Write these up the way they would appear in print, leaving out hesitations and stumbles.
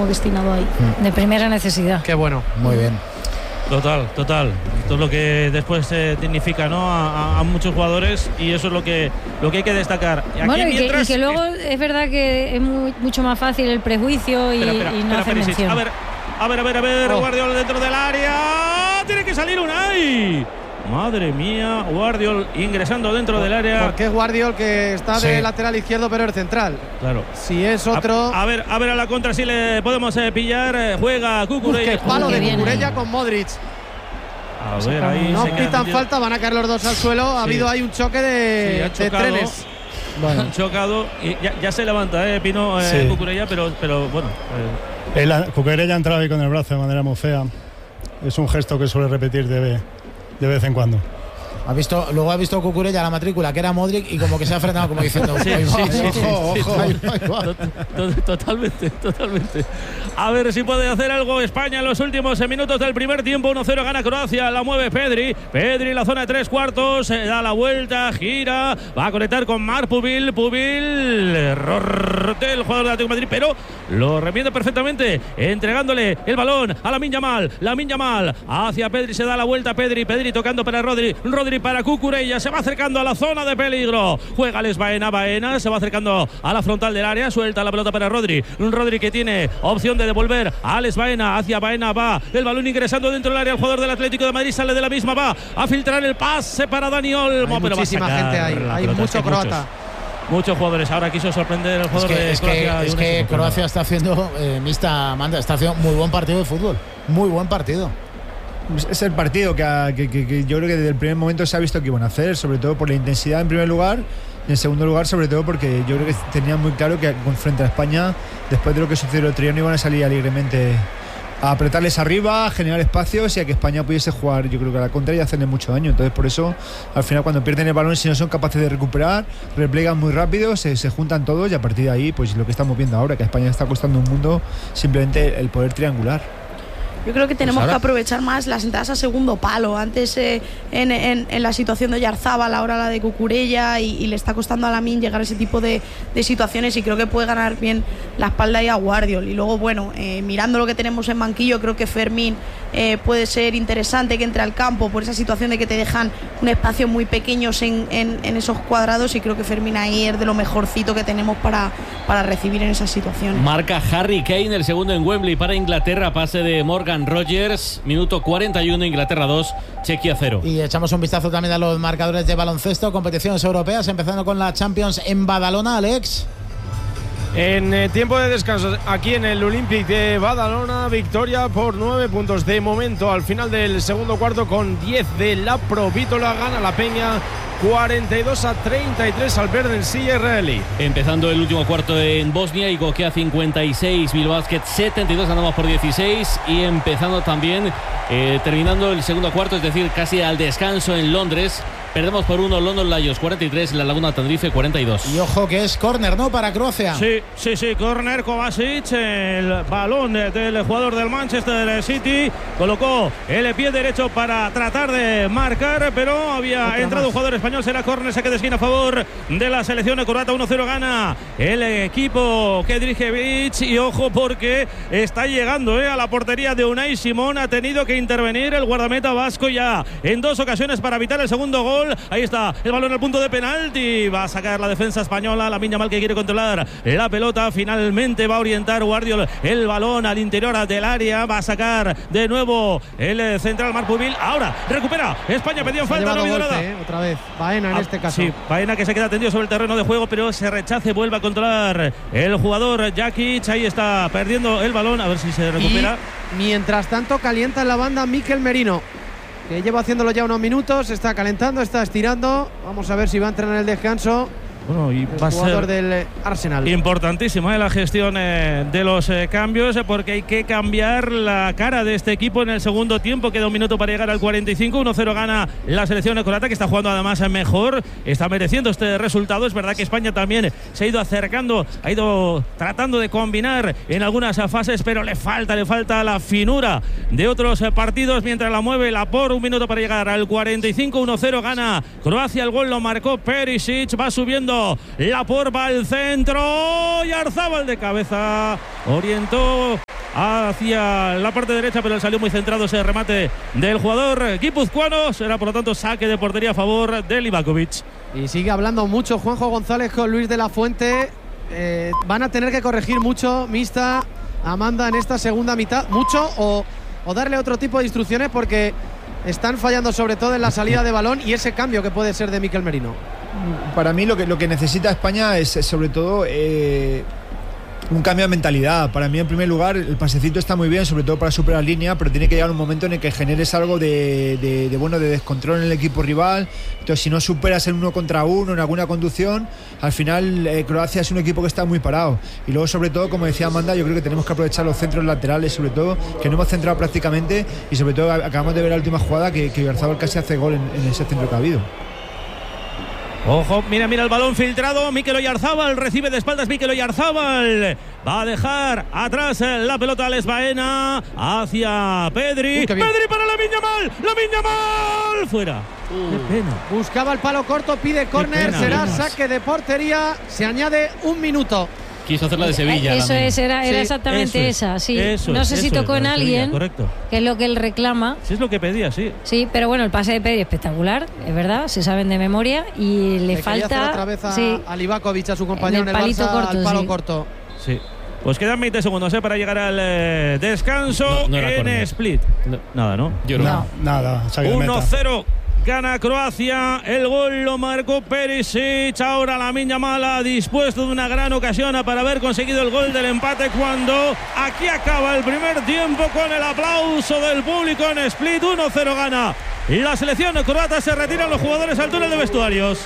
dinero destinado ahí, de primera necesidad. Qué bueno. Muy bien. Total. Esto es lo que después dignifica, ¿no? a muchos jugadores, y eso es lo que hay que destacar. Aquí Bueno, y mientras, que luego es verdad que es mucho más fácil el prejuicio y no hacer mención. A ver, Guardiola dentro del área. Tiene que salir Unai. Madre mía, Guardiol ingresando dentro del área. Porque es Guardiol que está de lateral izquierdo, pero es central. Claro. Si es otro. A ver a la contra si le podemos pillar. Juega Cucurella. Qué palo de Cucurella con Modric. A ver, ahí no pitan falta, van a caer los dos al suelo. Ha habido ahí un choque de trenes. Bueno. Han chocado y ya se levanta, Pino, Cucurella, pero bueno. Cucurella ha entrado ahí con el brazo de manera muy fea. Es un gesto que suele repetir de vez en cuando. Luego ha visto Cucurella la matrícula, que era Modric, y como que se ha frenado, como diciendo ojo. Totalmente. A ver si puede hacer algo España en los últimos minutos del primer tiempo. 1-0 gana Croacia, la mueve Pedri en la zona de 3/4, da la vuelta, gira, va a conectar con Marc Pubil, error del jugador de Atlético de Madrid, pero lo remiende perfectamente, entregándole el balón a Lamine Yamal hacia Pedri, se da la vuelta Pedri tocando para Rodri para Cucurella, se va acercando a la zona de peligro, juega Les Baena, se va acercando a la frontal del área, suelta la pelota para Rodri que tiene opción de devolver a Les Baena, hacia Baena va el balón ingresando dentro del área, el jugador del Atlético de Madrid sale de la misma, va a filtrar el pase para Dani Olmo, pero muchísima gente hay mucho croata. Muchos jugadores. Ahora quiso sorprender el jugador de Croacia. Es que Croacia está haciendo, está haciendo muy buen partido de fútbol. Muy buen partido. Es el partido que yo creo que desde el primer momento se ha visto que iban a hacer, sobre todo por la intensidad en primer lugar, y en segundo lugar sobre todo porque yo creo que tenían muy claro que frente a España, después de lo que sucedió el otro día, no iban a salir alegremente a apretarles arriba, a generar espacios y a que España pudiese jugar, yo creo que a la contra y hacerle mucho daño. Entonces por eso al final cuando pierden el balón, si no son capaces de recuperar, replegan muy rápido, se juntan todos, y a partir de ahí pues lo que estamos viendo ahora, que a España está costando un mundo simplemente el poder triangular. Yo creo que tenemos que aprovechar más las entradas a segundo palo. Antes en la situación de Oyarzabal, ahora la de Cucurella, y le está costando a Lamine llegar a ese tipo de situaciones, y creo que puede ganar bien la espalda ahí a Guardiol. Y luego, bueno, mirando lo que tenemos en banquillo, creo que Fermín puede ser interesante que entre al campo por esa situación de que te dejan un espacio muy pequeños en esos cuadrados, y creo que Fermín ahí es de lo mejorcito que tenemos para recibir en esas situaciones. Marca Harry Kane, el segundo en Wembley para Inglaterra, pase de Morgan Rogers, minuto 41, Inglaterra 2, Chequia 0. Y echamos un vistazo también a los marcadores de baloncesto, competiciones europeas, empezando con la Champions en Badalona, Alex. En tiempo de descanso, aquí en el Olympic de Badalona, victoria por 9 puntos de momento al final del segundo cuarto, con 10 de la Provítola, gana la Peña 42-33 al Verdensi israelí. Empezando el último cuarto en Bosnia, y Gokea 56, Bilbao Basket 72, ganamos por 16, y empezando también, terminando el segundo cuarto, es decir, casi al descanso en Londres, perdemos por 1 London Lions 43, La Laguna Tenerife 42. Y ojo que es córner, ¿no?, para Croacia. Sí, córner, Kovacic, el balón del jugador del Manchester City, colocó el pie derecho para tratar de marcar, pero había entrado un jugador español, será córner, saque de esquina a favor de la selección croata. 1-0 gana el equipo que dirige Vic, y ojo porque está llegando a la portería de Unai Simón, ha tenido que intervenir el guardameta vasco ya en 2 ocasiones para evitar el segundo gol. Ahí está el balón al punto de penalti, va a sacar la defensa española, Lamine Yamal que quiere controlar la pelota, finalmente va a orientar Guardiol el balón al interior del área, va a sacar de nuevo el central Marc Pubil, ahora recupera España, pedían falta, no ha habido nada. Otra vez, Baena en este caso. Sí, Baena que se queda tendido sobre el terreno de juego, pero se rechace, vuelve a controlar el jugador Jakic, ahí está perdiendo el balón, a ver si se recupera. Y mientras tanto calienta en la banda Mikel Merino, que lleva haciéndolo ya unos minutos, está calentando, está estirando. Vamos a ver si va a entrar en el descanso. Bueno, y el jugador del Arsenal. Importantísima la gestión de los cambios, porque hay que cambiar la cara de este equipo en el segundo tiempo. Queda un minuto para llegar al 45. 1-0 gana la selección croata, que está jugando además mejor, está mereciendo este resultado. Es verdad que España también se ha ido acercando, ha ido tratando de combinar en algunas fases, pero le falta la finura de otros partidos, mientras la mueve Lapor. Un minuto para llegar al 45. 1-0 gana Croacia, el gol lo marcó Perisic, va subiendo Lapor, va al centro, y Oyarzabal de cabeza orientó hacia la parte derecha, pero salió muy centrado ese remate del jugador guipuzcoano. Será por lo tanto saque de portería a favor de Livakovic. Y sigue hablando mucho Juanjo González con Luis de la Fuente. Van a tener que corregir mucho, Mista, Amanda, en esta segunda mitad. Mucho o darle otro tipo de instrucciones, porque están fallando sobre todo en la salida de balón y ese cambio que puede ser de Mikel Merino. Para mí lo que necesita España es sobre todo un cambio de mentalidad. Para mí, en primer lugar, el pasecito está muy bien, sobre todo para superar línea, pero tiene que llegar un momento en el que generes algo de descontrol en el equipo rival. Entonces, si no superas en 1 contra 1 en alguna conducción, al final Croacia es un equipo que está muy parado. Y luego, sobre todo, como decía Amanda, yo creo que tenemos que aprovechar los centros laterales, sobre todo, que no hemos centrado prácticamente, y sobre todo acabamos de ver la última jugada que Oyarzabal casi hace gol en ese centro que ha habido. Ojo, mira el balón filtrado. Mikel Oyarzabal recibe de espaldas. Mikel Oyarzabal va a dejar atrás la pelota a Les Baena hacia Pedri. Pedri para Lamine Yamal. Fuera. Qué pena. Buscaba el palo corto, pide córner. Será saque de portería. Se añade 1 minuto. Quiso hacer la de Sevilla. Eso es, era exactamente esa, sí. No sé si tocó en alguien, correcto, que es lo que él reclama. Sí, es lo que pedía, sí. Sí, pero bueno, el pase de Pedri espectacular, es verdad, se saben de memoria y le falta otra vez a Livakovic, a su compañero en el palito Barça, corto, al palo corto. Sí. Pues quedan 20 segundos para llegar al descanso no en Split. Nada, ¿no? Yo no. Nada. 1-0. Gana Croacia, el gol lo marcó Perisic. Ahora Lamine Yamal ha dispuesto de una gran ocasión para haber conseguido el gol del empate, cuando aquí acaba el primer tiempo con el aplauso del público en Split. 1-0 gana la selección croata. Se retiran los jugadores al túnel de vestuarios.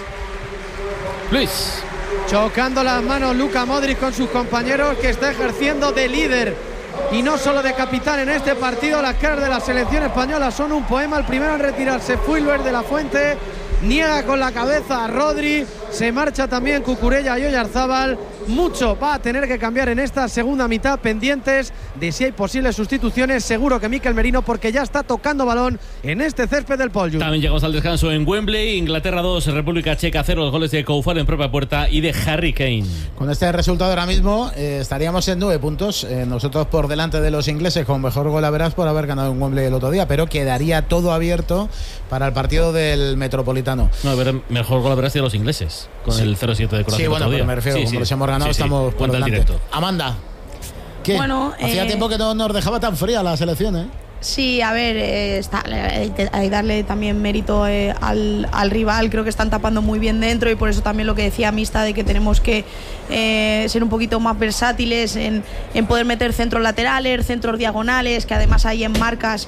Luis. Chocando las manos Luka Modric con sus compañeros, que está ejerciendo de líder y no solo de capitán en este partido. Las caras de la selección española son un poema. El primero en retirarse fue Luis de la Fuente. Niega con la cabeza a Rodri. Se marcha también Cucurella y Oyarzabal. Mucho va a tener que cambiar en esta segunda mitad, pendientes de si hay posibles sustituciones. Seguro que Mikel Merino, porque ya está tocando balón en este césped del Poljud. También llegamos al descanso en Wembley. Inglaterra 2, República Checa 0. Los goles de Koufar en propia puerta y de Harry Kane. Con este resultado ahora mismo estaríamos en 9 puntos. Nosotros por delante de los ingleses, con mejor gol a verás por haber ganado en Wembley el otro día, pero quedaría todo abierto para el partido del Metropolitano. No, a ver, mejor gol a verás de los ingleses, con el 0-7 de Croacia. Sí, bueno, pero me refiero, como les hemos ganado, estamos por delante. Directo. Amanda, ¿qué? Bueno, hacía tiempo que no nos dejaba tan fría la selección, ¿eh? Sí, a ver, hay que darle también mérito al rival. Creo que están tapando muy bien dentro, y por eso también lo que decía Mista, de que tenemos que ser un poquito más versátiles en poder meter centros laterales, centros diagonales, que además ahí en marcas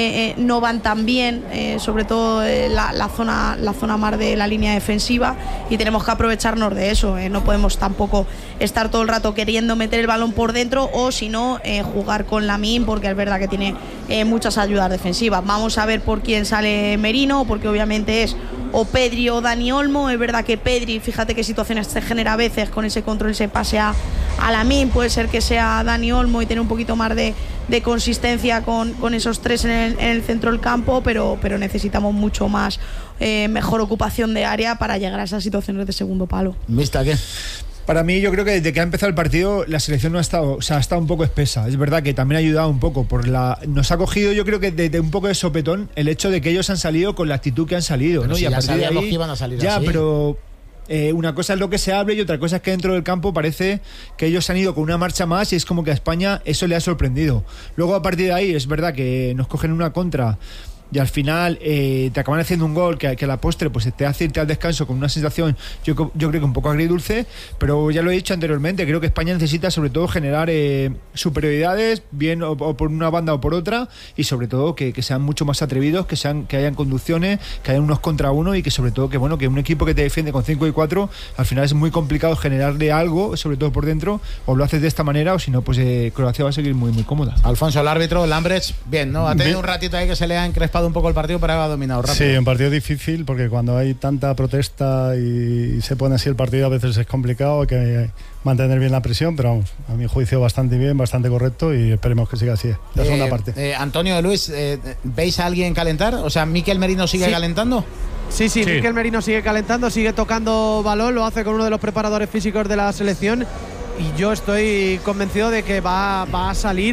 no van tan bien, sobre todo la zona más de la línea defensiva, y tenemos que aprovecharnos de eso. No podemos tampoco estar todo el rato queriendo meter el balón por dentro, o si no, jugar con Lamine, porque es verdad que tiene muchas ayudas defensivas. Vamos a ver por quién sale Merino, porque obviamente es o Pedri o Dani Olmo. Es verdad que Pedri, fíjate qué situaciones se genera a veces con ese control, ese pase a Lamine. Puede ser que sea Dani Olmo y tener un poquito más de consistencia con esos tres en el centro del campo, pero necesitamos mucho más mejor ocupación de área para llegar a esas situaciones de segundo palo. ¿Mista qué? Para mí, yo creo que desde que ha empezado el partido la selección no ha estado, o sea, ha estado un poco espesa. Es verdad que también ha ayudado un poco nos ha cogido, yo creo que de un poco de sopetón el hecho de que ellos han salido con la actitud que han salido, pero ¿no? Si y a ya partir de sabíamos ahí, que iban a salir ya, así. pero una cosa es lo que se hable y otra cosa es que dentro del campo parece que ellos han ido con una marcha más, y es como que a España eso le ha sorprendido. Luego, a partir de ahí, es verdad que nos cogen una contra y al final te acaban haciendo un gol que a la postre pues te hace irte al descanso con una sensación, yo creo que un poco agridulce, pero ya lo he dicho anteriormente, creo que España necesita sobre todo generar superioridades, bien o por una banda o por otra, y sobre todo que sean mucho más atrevidos, que hayan conducciones, que hayan unos contra uno, y que sobre todo que un equipo que te defiende con 5 y 4, al final es muy complicado generarle algo, sobre todo por dentro, o lo haces de esta manera, o si no, pues Croacia va a seguir muy, muy cómoda. Alfonso, el árbitro, Lambrecht, bien, ¿no? Ha tenido un ratito ahí que se le ha encrespado un poco el partido, pero ha dominado rápido. Sí, un partido difícil, porque cuando hay tanta protesta y se pone así el partido, a veces es complicado, hay que mantener bien la presión, pero vamos, a mi juicio bastante bien, bastante correcto, y esperemos que siga así la segunda parte. Antonio, Luis, ¿veis a alguien calentar? O sea, ¿Mikel Merino sigue calentando? Sí, Mikel Merino sigue calentando, sigue tocando balón, lo hace con uno de los preparadores físicos de la selección, y yo estoy convencido de que va a salir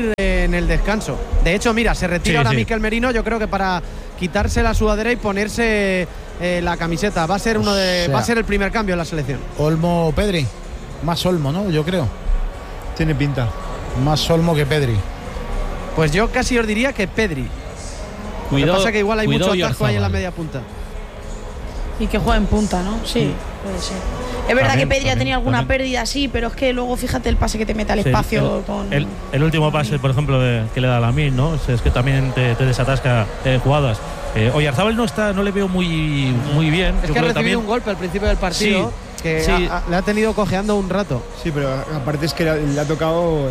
en el descanso. De hecho, mira, se retira ahora Mikel Merino, yo creo que para quitarse la sudadera y ponerse la camiseta. Va a ser va a ser el primer cambio en la selección. Olmo o Pedri. Más Olmo, ¿no? Yo creo. Tiene pinta. Más Olmo que Pedri. Pues yo casi os diría que Pedri. Lo que pasa es que igual hay mucho atasco ahí en la media punta. Y que juega en punta, ¿no? Sí, puede ser. Es verdad que Pedri ha tenido alguna pérdida, sí, pero es que luego fíjate el pase que te mete al espacio. El último pase, por ejemplo, que le da a Lamine, ¿no? Es que también te desatasca jugadas. Oyarzábal no le veo muy bien. Es que ha recibido un golpe al principio del partido. Sí. Que le ha tenido cojeando un rato. Sí, pero aparte es que le ha tocado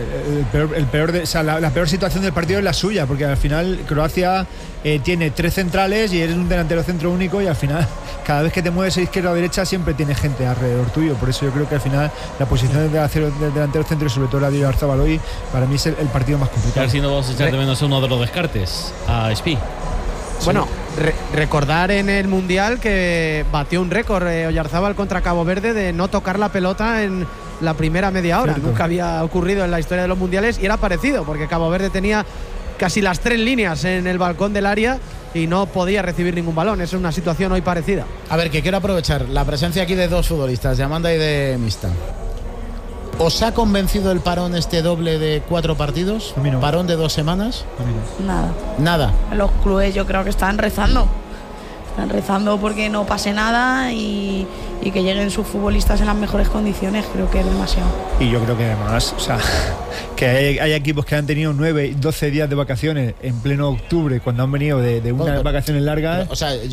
la peor situación del partido es la suya, porque al final Croacia tiene 3 centrales y eres un delantero centro único y al final cada vez que te mueves a izquierda o derecha siempre tiene gente alrededor tuyo. Por eso yo creo que al final la posición del delantero centro y sobre todo la de Oyarzábal hoy para mí es el partido más complicado. A ver si no vamos a echar de menos uno de los descartes, a Spi. Bueno, recordar en el Mundial que batió un récord Oyarzábal contra Cabo Verde de no tocar la pelota en la primera media hora. Cierto. Nunca había ocurrido en la historia de los mundiales y era parecido, porque Cabo Verde tenía casi las 3 líneas en el balcón del área y no podía recibir ningún balón. Es una situación hoy parecida. A ver, que quiero aprovechar la presencia aquí de 2 futbolistas, de Amanda y de Mista. ¿Os ha convencido el parón doble de 4 partidos? No. ¿Parón de 2 semanas? Nada. Los clubes yo creo que están rezando. Están rezando porque no pase nada y que lleguen sus futbolistas en las mejores condiciones. Creo que es demasiado. Y yo creo que además, que hay equipos que han tenido 9 y 12 días de vacaciones en pleno octubre cuando han venido de unas vacaciones largas.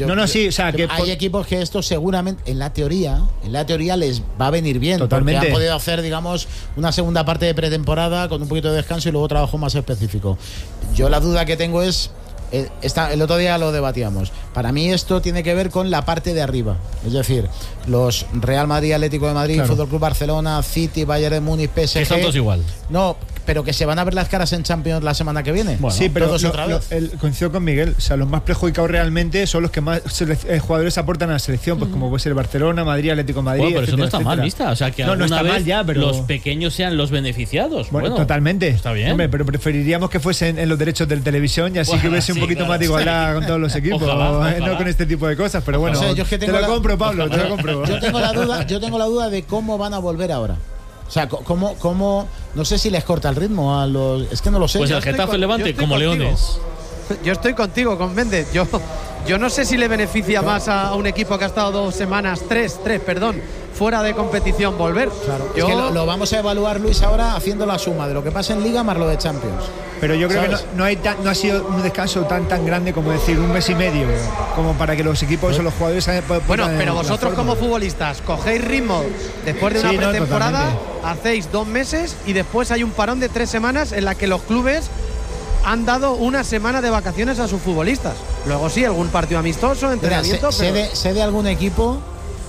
Hay equipos que esto seguramente en la teoría les va a venir bien. Totalmente. Porque han podido hacer, digamos, una segunda parte de pretemporada con un poquito de descanso y luego trabajo más específico. Yo la duda que tengo es el otro día lo debatíamos. Para mí esto tiene que ver con la parte de arriba, es decir, los Real Madrid, Atlético de Madrid, Fútbol Club Barcelona, City, Bayern de Múnich, PSG. Que son todos igual. No, pero que se van a ver las caras en Champions la semana que viene. Bueno, sí, pero coincido con Miguel. Los más perjudicados realmente son los que más jugadores aportan a la selección, pues como puede ser Barcelona, Madrid, Atlético de Madrid. Bueno, pero eso no está mal, ¿vista? O sea, que no está mal ya, pero los pequeños sean los beneficiados. Bueno, totalmente. Está bien. Hombre, pero preferiríamos que fuesen en los derechos de televisión y así que hubiese un poquito más de igualdad con todos los equipos. Ojalá. No con este tipo de cosas, pero bueno. Yo es que te lo compro, Pablo, te lo compro. Yo tengo la duda de cómo van a volver ahora. O sea, ¿cómo no sé si les corta el ritmo a los... Es que no lo sé. Pues el Getafe Levante como Leones. Yo estoy contigo, con Méndez. Yo no sé si le beneficia más a un equipo que ha estado 2 semanas, tres, fuera de competición volver. Claro. Es que lo vamos a evaluar, Luis, ahora haciendo la suma de lo que pasa en Liga más lo de Champions. Pero yo creo que no ha sido un descanso tan grande como decir 1 mes y medio, como para que los equipos o los jugadores Bueno, pero vosotros como futbolistas cogéis ritmo después de una pretemporada, hacéis 2 meses y después hay un parón de 3 semanas en la que los clubes han dado una semana de vacaciones a sus futbolistas. Luego sí, algún partido amistoso, entrenamiento. Sé de algún equipo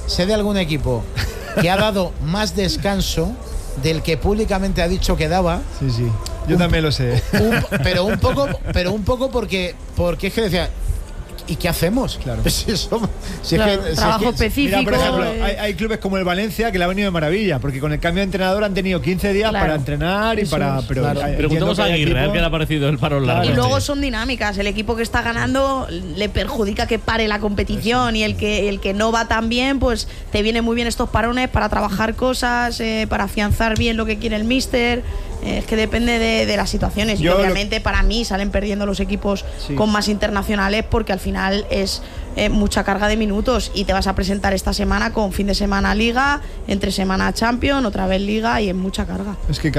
que ha dado más descanso del que públicamente ha dicho que daba. Sí. Yo también lo sé. Pero un poco porque es que decía, ¿y qué hacemos? Claro. Trabajo específico. Mira, por ejemplo, hay clubes como el Valencia que le ha venido de maravilla, porque con el cambio de entrenador han tenido 15 días para entrenar y para... Preguntamos a Aguirre, ¿qué le ha parecido el paro largo? Y luego son dinámicas. El equipo que está ganando le perjudica que pare la competición y el que no va tan bien, pues te vienen muy bien estos parones para trabajar cosas, para afianzar bien lo que quiere el míster. Es que depende de las situaciones. Y obviamente para mí salen perdiendo los equipos con más internacionales porque al final es mucha carga de minutos y te vas a presentar esta semana con fin de semana Liga, entre semana Champions, otra vez Liga y es mucha carga. Es que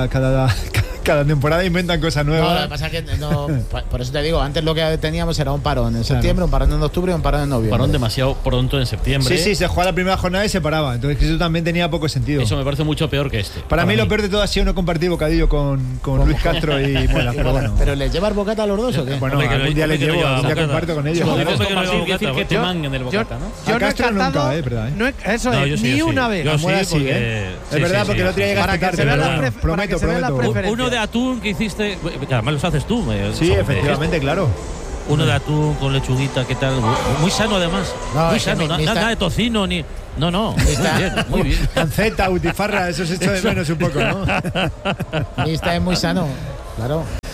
cada temporada inventan cosas nuevas. No, lo que pasa es que por eso te digo, antes lo que teníamos era un parón en septiembre, un parón en octubre y un parón en noviembre. Parón demasiado pronto en septiembre. Sí, se jugaba la primera jornada y se paraba. Entonces eso también tenía poco sentido. Eso me parece mucho peor que este. Para mí lo peor de todo ha sido no compartir bocadillo con Luis Castro y Mola, pero bueno. ¿Pero les llevas bocata a los dos o qué? Bueno, algún día les llevo, algún día comparto con ellos. Es difícil que te manguen el bocata, ¿no? Yo a Castro no he nunca, ¿verdad? Eso es, ni una vez. Yo sí, porque... Es verdad, porque no tenía que para que se vean las preferencias. Uno de atún que hiciste, que además los haces tú. Sí, efectivamente, claro. Uno de atún con lechuguita, ¿qué tal? Muy sano además. Muy sano, nada de tocino ni... No, muy bien. Panceta, butifarra, eso se echa de menos un poco, ¿no? Mista es muy sano, claro.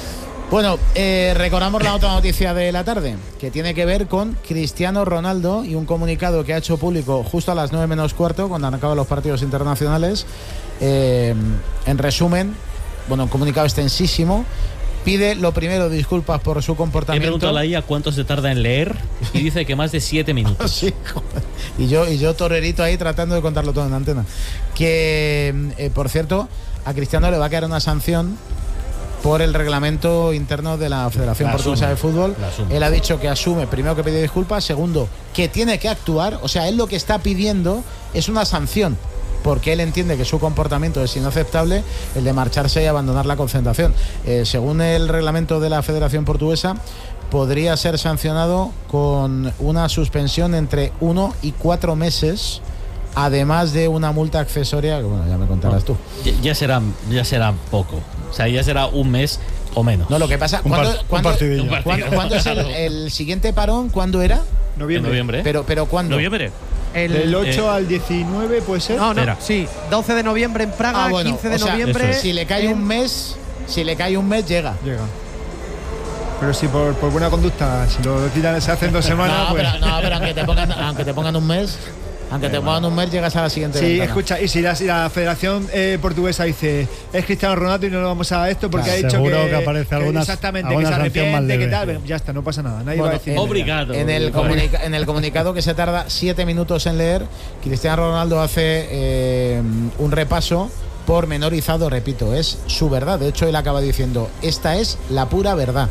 Bueno, recordamos la otra noticia de la tarde, que tiene que ver con Cristiano Ronaldo y un comunicado que ha hecho público justo a las 9 menos cuarto, cuando han acabado los partidos internacionales. En resumen, bueno, un comunicado extensísimo. Pide, lo primero, disculpas por su comportamiento. He preguntado a la IA cuánto se tarda en leer y dice que más de 7 minutos. Sí, joder. Y yo torerito ahí tratando de contarlo todo en antena. Que, por cierto, a Cristiano le va a caer una sanción por el reglamento interno de la Federación Portuguesa de Fútbol. Él ha dicho que asume, primero, que pide disculpas, segundo, que tiene que actuar. O sea, él lo que está pidiendo es una sanción, porque él entiende que su comportamiento es inaceptable, el de marcharse y abandonar la concentración. Según el reglamento de la Federación Portuguesa, podría ser sancionado con una suspensión entre 1 y 4 meses, además de una multa accesoria, que bueno, ya me contarás tú. Ya será poco. O sea, ya será un mes o menos. No, lo que pasa, ¿cuándo es el siguiente parón? ¿Cuándo era? Noviembre. Pero ¿cuándo? Noviembre. Del 8 al 19, ¿puede ser? No, sí, 12 de noviembre en Praga, 15 de noviembre. Si le cae un mes, llega. Pero si por buena conducta, si lo quitan, se hacen 2 semanas. Pero aunque te pongan un mes. Aunque te pongan un mes, llegas a la siguiente ventana. Escucha, y si la Federación Portuguesa dice es Cristiano Ronaldo y no lo vamos a esto porque ha dicho que aparece alguna exactamente, que se arrepiente, que tal, ya está, no pasa nada, nadie va a decir. Obrigado. En el comunicado, que se tarda 7 minutos en leer, Cristiano Ronaldo hace un repaso pormenorizado, repito, es su verdad. De hecho, él acaba diciendo, esta es la pura verdad.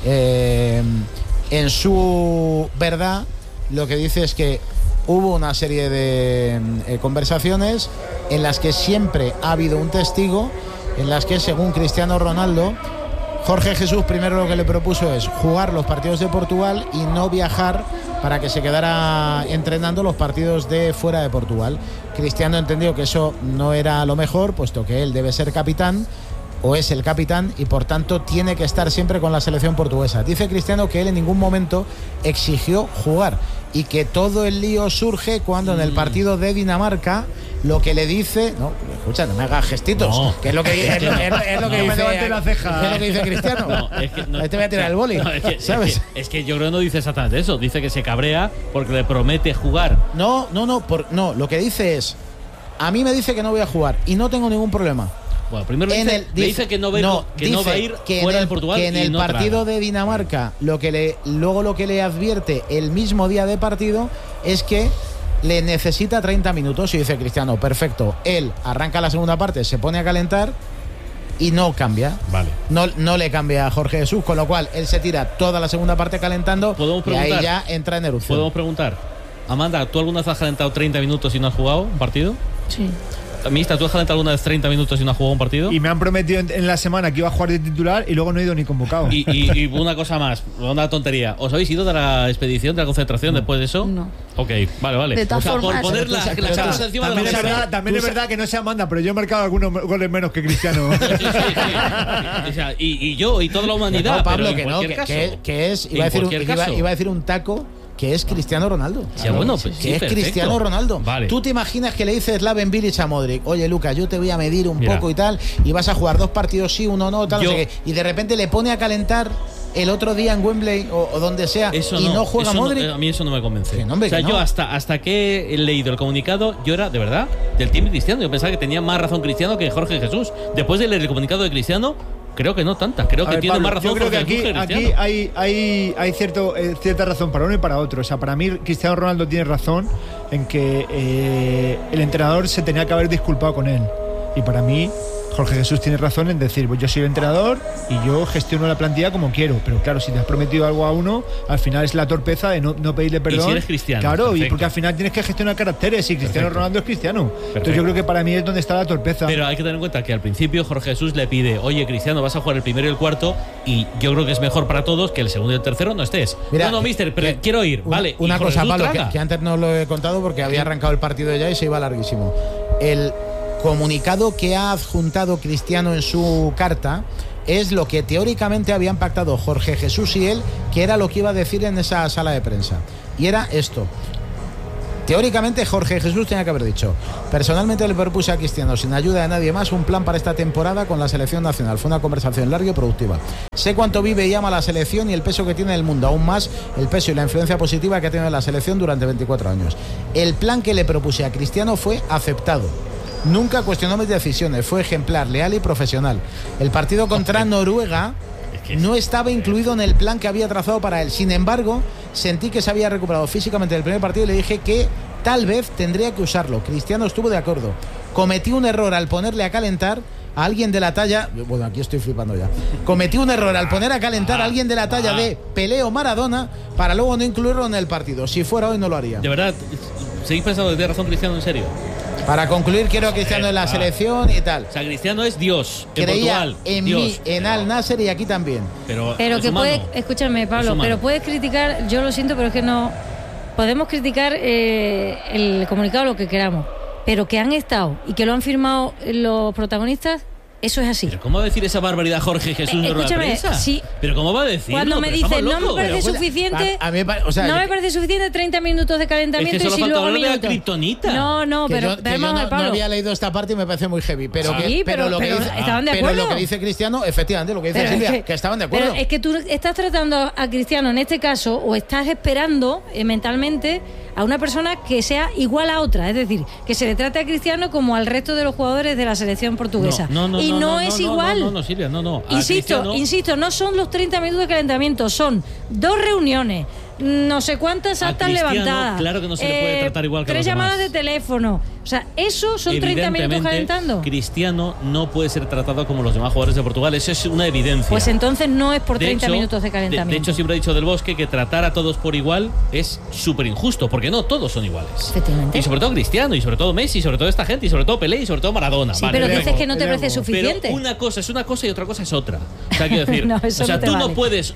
En su verdad, lo que dice es que hubo una serie de conversaciones en las que siempre ha habido un testigo, en las que, según Cristiano Ronaldo, Jorge Jesús primero lo que le propuso es jugar los partidos de Portugal y no viajar para que se quedara entrenando los partidos de fuera de Portugal. Cristiano entendió que eso no era lo mejor, puesto que él debe ser capitán, o es el capitán, y por tanto tiene que estar siempre con la selección portuguesa. Dice Cristiano que él en ningún momento exigió jugar y que todo el lío surge cuando en el partido de Dinamarca lo que le dice, no, escucha, no me hagas gestitos, que es lo que dice, es lo que dice Cristiano. Ahí te voy a tirar el boli, ¿sabes? Es que yo creo que no dice exactamente eso, dice que se cabrea porque le promete jugar. No, lo que dice es, a mí me dice que no voy a jugar y no tengo ningún problema. Bueno, primero le dice que no va a ir fuera de Portugal. Que en el partido de Dinamarca, luego lo que le advierte el mismo día de partido es que le necesita 30 minutos. Y dice Cristiano, perfecto. Él arranca la segunda parte, se pone a calentar y no cambia. Vale. No le cambia a Jorge Jesús, con lo cual él se tira toda la segunda parte calentando y ahí ya entra en erupción. ¿Podemos preguntar? Amanda, ¿tú alguna vez has calentado 30 minutos y no has jugado un partido? Sí. Mista, ¿tú has calentado alguna vez 30 minutos y no has jugado un partido? Y me han prometido en la semana que iba a jugar de titular y luego no he ido ni convocado. Y una cosa más, una tontería. ¿Os habéis ido de la expedición, de la concentración después de eso? No. Ok, vale. De todas formas, por poner la chapas encima de la mesa. También es verdad que no se Amanda, pero yo he marcado algunos goles menos que Cristiano. O sea, y yo y toda la humanidad. No, Pablo, iba a decir un taco. Que es Cristiano Ronaldo. Sí, bueno, pues que es Cristiano Ronaldo. Vale. Tú te imaginas que le dices Slaven Bilic a Modric, oye Lucas, yo te voy a medir un poco y tal, y vas a jugar 2 partidos sí, 1 no, tal, no sé qué, y de repente le pone a calentar el otro día en Wembley o donde sea y no juega Modric. A mí eso no me convence. No, hombre, o sea, yo hasta que he leído el comunicado, yo era de verdad del team Cristiano. Yo pensaba que tenía más razón Cristiano que Jorge Jesús. Después de leer el comunicado de Cristiano, creo que no tantas. Creo que tiene más razón. Yo creo que aquí hay cierta razón para uno y para otro. O sea, para mí Cristiano Ronaldo tiene razón en que el entrenador se tenía que haber disculpado con él. Y para mí Jorge Jesús tiene razón en decir, pues yo soy el entrenador y yo gestiono la plantilla como quiero. Pero claro, si te has prometido algo a uno, al final es la torpeza de no pedirle perdón. Y si eres cristiano. Claro, perfecto. Y porque al final tienes que gestionar caracteres y Cristiano Ronaldo es cristiano. Entonces yo creo que para mí es donde está la torpeza. Pero hay que tener en cuenta que al principio Jorge Jesús le pide, oye Cristiano, vas a jugar el primero y el cuarto, y yo creo que es mejor para todos que el segundo y el tercero no estés. Mira, no, mister, pero quiero ir. Vale. Una cosa, Pablo, que antes no lo he contado porque había arrancado el partido ya y se iba larguísimo. El comunicado que ha adjuntado Cristiano en su carta es lo que teóricamente habían pactado Jorge Jesús y él, que era lo que iba a decir en esa sala de prensa. Y era esto: Teóricamente Jorge Jesús tenía que haber dicho: personalmente le propuse a Cristiano, sin ayuda de nadie más, un plan para esta temporada con la selección nacional. Fue una conversación larga y productiva. Sé cuánto vive y ama la selección y el peso que tiene en el mundo, aún más el peso y la influencia positiva que ha tenido la selección durante 24 años. El plan que le propuse a Cristiano fue aceptado. Nunca cuestionó mis decisiones, fue ejemplar, leal y profesional. El partido contra Noruega no estaba incluido en el plan que había trazado para él. Sin embargo, sentí que se había recuperado físicamente del primer partido y le dije que tal vez tendría que usarlo. Cristiano estuvo de acuerdo. Cometí un error al ponerle a calentar a alguien de la talla... Bueno, aquí estoy flipando ya. Cometí un error al poner a calentar a alguien de la talla de Pelé o Maradona para luego no incluirlo en el partido. Si fuera hoy no lo haría. De verdad, ¿seguís pensando que tiene razón Cristiano en serio? Para concluir, quiero a Cristiano en la selección y tal. O sea, Cristiano es Dios. Creía en Portugal, en Dios, mí, en Al Nasser y aquí también. Pero que puede, escúchame, Pablo, pero puedes criticar, yo lo siento, pero es que no. Podemos criticar el comunicado lo que queramos, pero que han estado y que lo han firmado los protagonistas. Eso es así. ¿Pero cómo va a decir esa barbaridad Jorge Jesús en rueda de prensa? Sí. ¿Pero cómo va a decirlo? Cuando me dice no me parece suficiente, no me parece suficiente 30 minutos de calentamiento es que y si luego minutos. De kriptonita. No, pero no había leído esta parte y me parece muy heavy, pero estaban de acuerdo. Pero lo que dice Cristiano, efectivamente, lo que dice Silvia, que estaban de acuerdo. Pero es que tú estás tratando a Cristiano en este caso, o estás esperando mentalmente a una persona que sea igual a otra, es decir, que se le trate a Cristiano como al resto de los jugadores de la selección portuguesa. No es igual. No, Silvia, no. Insisto, no son los 30 minutos de calentamiento, son 2 reuniones, no sé cuántas actas levantadas. Claro que no se le puede tratar igual que 3 llamadas de teléfono. O sea, eso son 30 minutos calentando. Cristiano no puede ser tratado como los demás jugadores de Portugal. Eso es una evidencia. Pues entonces no es por 30 minutos de calentamiento. De hecho, siempre he dicho Del Bosque que tratar a todos por igual es súper injusto, porque no todos son iguales. Efectivamente. Y sobre todo Cristiano, y sobre todo Messi, y sobre todo esta gente, y sobre todo Pelé, y sobre todo Maradona. Sí, pero dices que no te parece suficiente. Pero una cosa es una cosa y otra cosa es otra. O sea, quiero decir, tú vale. no puedes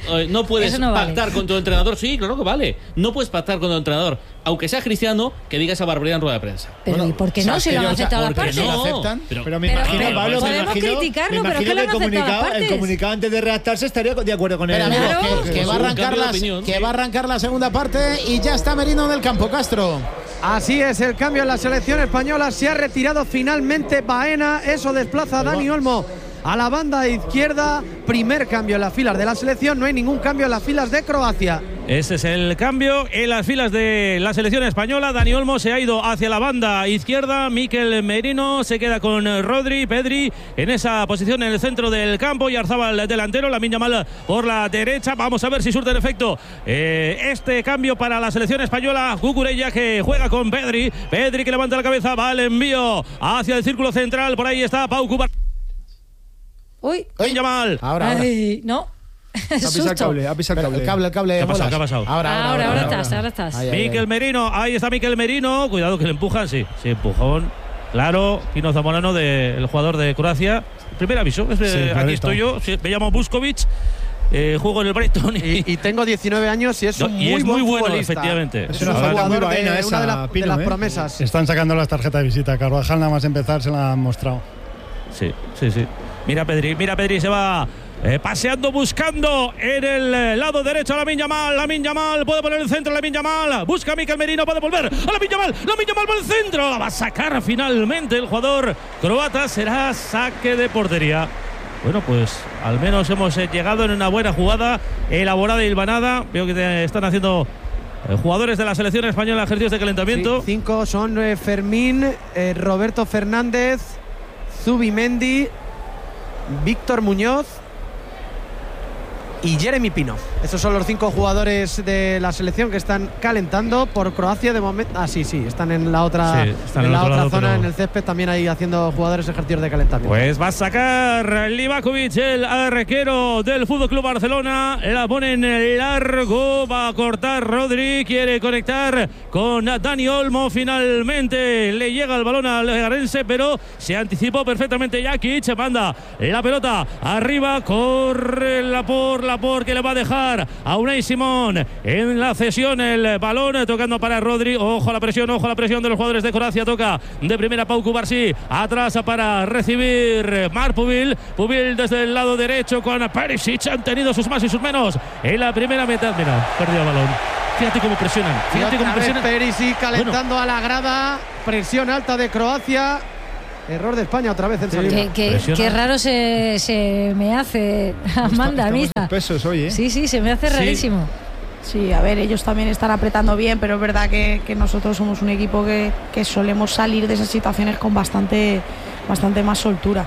pactar con tu entrenador. Sí, claro que vale. No puedes pactar con tu entrenador, aunque sea Cristiano, que diga esa barbaridad en rueda de prensa. Pero ¿y por qué no? Si lo han aceptado las partes. Pero me imagino, Pablo, podemos criticarlo, pero es que lo han aceptado las partes. El comunicado antes de redactarse estaría de acuerdo con él. Que va a arrancar la segunda parte y ya está Merino en el campo, Castro. Así es, el cambio en la selección española. Se ha retirado finalmente Baena. Eso desplaza a Dani Olmo a la banda izquierda. Primer cambio en las filas de la selección. No hay ningún cambio en las filas de Croacia. Ese es el cambio en las filas de la selección española. Dani Olmo se ha ido hacia la banda izquierda. Mikel Merino se queda con Rodri, Pedri en esa posición en el centro del campo. Y Yarzábal delantero, Lamine Yamal por la derecha. Vamos a ver si surte el efecto este cambio para la selección española. Cucurella que juega con Pedri. Pedri que levanta la cabeza, va al envío hacia el círculo central. Por ahí está Pau Cubar. Uy, Yamal. Ahora. No. Ha pisado el cable. El cable. ¿Qué ha pasado? Ahora estás. Mikel Merino, ahí está Mikel Merino. Cuidado que le empujan, sí, empujón. Claro, Pino Zamorano, el jugador de Croacia. Primer aviso, aquí estoy yo, me llamo Buskovic. Juego en el Brighton y tengo 19 años y es un muy bueno, futbolista. efectivamente. Es un jugador de una de las promesas. Están sacando las tarjetas de visita. Carvajal nada más empezar se la han mostrado. Sí. Mira Pedri, se va paseando, buscando en el lado derecho a Lamine Yamal, puede poner el centro, Lamine Yamal, busca a Mikel Merino, puede volver a Lamine Yamal por el centro, la va a sacar finalmente el jugador croata, será saque de portería. Bueno, pues al menos hemos llegado en una buena jugada, elaborada y hilvanada. Veo que están haciendo jugadores de la selección española ejercicios de calentamiento. Sí, 5 son Fermín, Roberto Fernández, Zubimendi, Víctor Muñoz y Jeremy Pino. Esos son los 5 jugadores de la selección que están calentando por Croacia de momento. Sí, están en la otra, zona, pero en el césped también ahí haciendo jugadores ejercicios de calentamiento. Pues va a sacar Livakovic, el arquero del FC Barcelona. La pone en largo, va a cortar Rodri, quiere conectar con Dani Olmo. Finalmente le llega el balón al Garense, pero se anticipó perfectamente Jakic. Manda la pelota arriba, corre Lapor que le va a dejar a Unai Simón en la cesión el balón, tocando para Rodri. Ojo a la presión de los jugadores de Croacia. Toca de primera Pau Cubarsí, atrás para recibir Marc Pubil desde el lado derecho con Perisic. Han tenido sus más y sus menos en la primera mitad. Mira, perdió el balón. Fíjate cómo presionan. Fíjate cómo presionan. Perisic calentando a la grada. Presión alta de Croacia. Error de España otra vez en salida. Qué raro se me hace, Amanda, misa. Pesos hoy, ¿eh? Sí, se me hace rarísimo. Sí, a ver, ellos también están apretando bien, pero es verdad que nosotros somos un equipo que solemos salir de esas situaciones con bastante más soltura.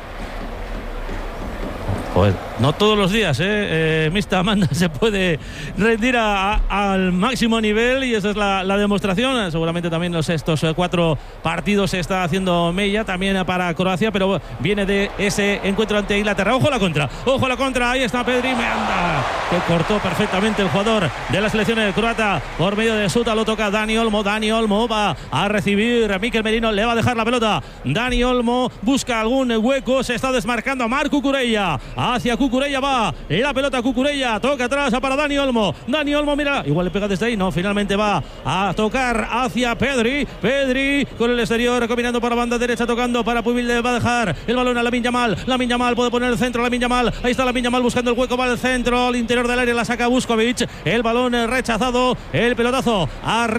Pues no todos los días, Mista Amanda se puede rendir al máximo nivel y esa es la demostración. Seguramente también estos 4 partidos se está haciendo mella también para Croacia, pero viene de ese encuentro ante Inglaterra. Ojo a la contra, ahí está Pedri, me anda, que cortó perfectamente el jugador de la selección croata por medio de Suta, lo toca Dani Olmo va a recibir Mikel Merino, le va a dejar la pelota. Dani Olmo busca algún hueco, se está desmarcando a Marc Cucurella. Hacia Cucurella va la pelota, Cucurella toca atrás para Dani Olmo, mira, igual le pega desde ahí, no, finalmente va a tocar hacia Pedri con el exterior, combinando por la banda derecha, tocando para Pubil, le va a dejar el balón a Lamine Yamal, puede poner el centro, Lamine Yamal, ahí está Lamine Yamal buscando el hueco, va al centro, al interior del área, la saca Vuskovic, el balón rechazado, el pelotazo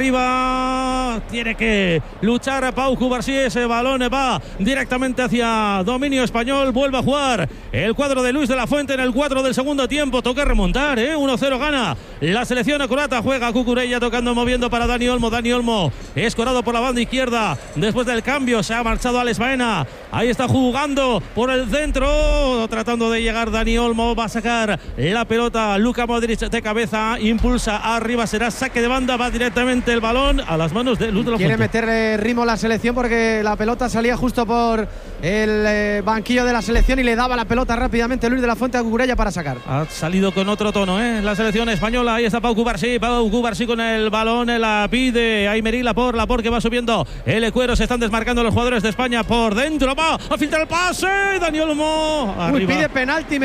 arriba, tiene que luchar Pau Cubarsí, ese balón va directamente hacia dominio español, vuelve a jugar el cuadro de Luis de la Fuente en el 4 del segundo tiempo, toca remontar, 1-0 gana la selección croata, juega Cucurella tocando, moviendo para Dani Olmo, escorado por la banda izquierda, después del cambio se ha marchado Alex Baena, ahí está jugando por el centro, tratando de llegar Dani Olmo, va a sacar la pelota Luka Modric de cabeza, impulsa arriba, será saque de banda, va directamente el balón a las manos de Luis de la Fuente. Quiere meterle ritmo a la selección porque la pelota salía justo por el banquillo de la selección y le daba la pelota rápidamente Luis de la Fuente a Cucurella para sacar. Ha salido con otro tono, la selección española. Ahí está Pau Cubarsí con el balón, la pide Aymeric Laporte que va subiendo el cuero, se están desmarcando los jugadores de España por dentro, va a filtrar el pase, Dani Olmo arriba. Pide penalti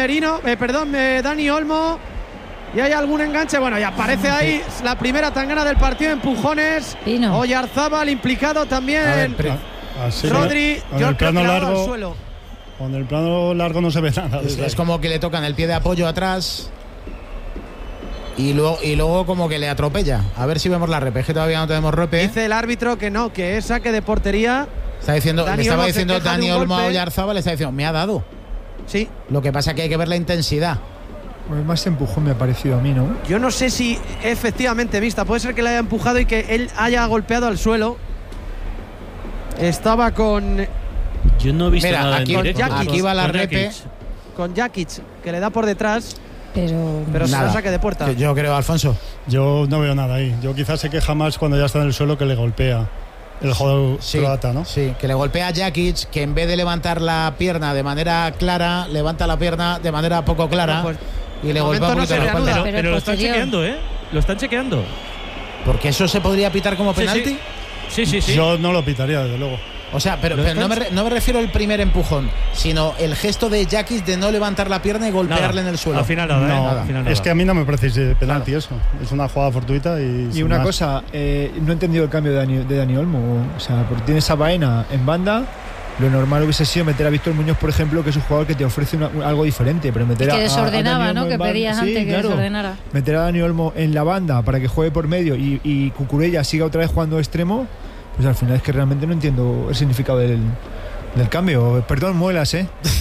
Dani Olmo, y hay algún enganche, bueno, y aparece ahí la primera tangana del partido, empujones, Oyarzábal implicado también, Rodri, yo creo que al suelo. Con el plano largo no se ve nada. Es como que le tocan el pie de apoyo atrás y luego como que le atropella. A ver si vemos la repe, que todavía no tenemos repe. Dice el árbitro que no, que es saque de portería. Le estaba diciendo Dani Olmo a Oyarzábal, le está diciendo, me ha dado. Sí. Lo que pasa es que hay que ver la intensidad. Pues más empujón me ha parecido a mí, ¿no? Yo no sé si efectivamente, puede ser que le haya empujado y que él haya golpeado al suelo. Estaba con... Yo no he visto nada aquí va la repe con Jakic, que le da por detrás, pero se saque de puerta. Yo creo, Alfonso. Yo no veo nada ahí. Yo quizás se queja más cuando ya está en el suelo, que le golpea el jugador croata, ¿no? Sí, que le golpea a Jakic, que en vez de levantar la pierna de manera clara, levanta la pierna de manera poco clara, y le golpea un poquito la espalda. Pero lo están chequeando, Lo están chequeando. Porque eso se podría pitar como penalti. Sí. Yo no lo pitaría, desde luego. O sea, pero no me refiero al primer empujón, sino el gesto de Jakic de no levantar la pierna y golpearle en el suelo. Al final nada, es que a mí no me parece penalti eso. Es una jugada fortuita y una cosa, no he entendido el cambio de Dani Olmo. O sea, porque tienes a Baena en banda. Lo normal hubiese sido meter a Víctor Muñoz, por ejemplo, que es un jugador que te ofrece algo diferente, pero meter que desordenaba, a Dani Olmo, ¿no? Que pedías antes que desordenara. Meter a Dani Olmo en la banda para que juegue por medio y Cucurella siga otra vez jugando extremo. Pues al final es que realmente no entiendo el significado del cambio. Perdón, muelas,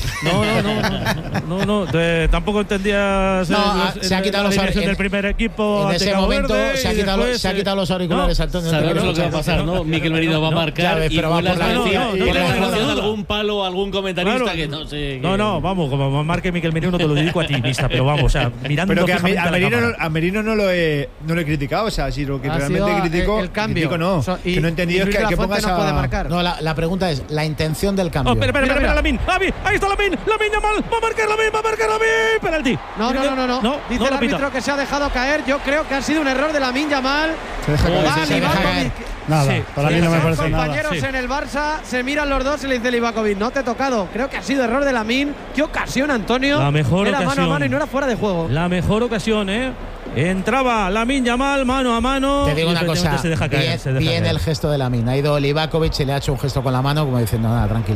No, tampoco entendías. Se ha quitado los auriculares del primer equipo. En ese momento se ha quitado los auriculares. Sabemos lo que va a pasar, ¿no? Mikel Merino va a marcar y pero va por la algún palo, algún comentarista que no sé. No, vamos, como marque Mikel Merino te lo dedico a ti, Mista, pero vamos, o sea, mirando. Pero que a Merino no lo he criticado, o sea, si lo que realmente critico, el cambio. Que no he entendido es que pongas no puede marcar. No, la pregunta es la intención del cambio. Espera, Lamine. Ahí está Lamine Yamal. Va a marcar Lamine. Penalti. No. Dice el árbitro que se ha dejado caer. Yo creo que ha sido un error de Lamine Yamal. Se deja caer. Nada, para mí no me parece nada. Compañeros en el Barça se miran los dos y le dice Livakovic, no te he tocado. Creo que ha sido error de Lamine. Qué ocasión, Antonio. La mejor era ocasión. Mano a mano y no era fuera de juego. La mejor ocasión, Entraba Lamine Yamal mano a mano. Te digo una cosa, se deja caer. Bien el gesto de Lamine. Ha ido Livakovic y le ha hecho un gesto con la mano como diciendo, nada, tranquilo.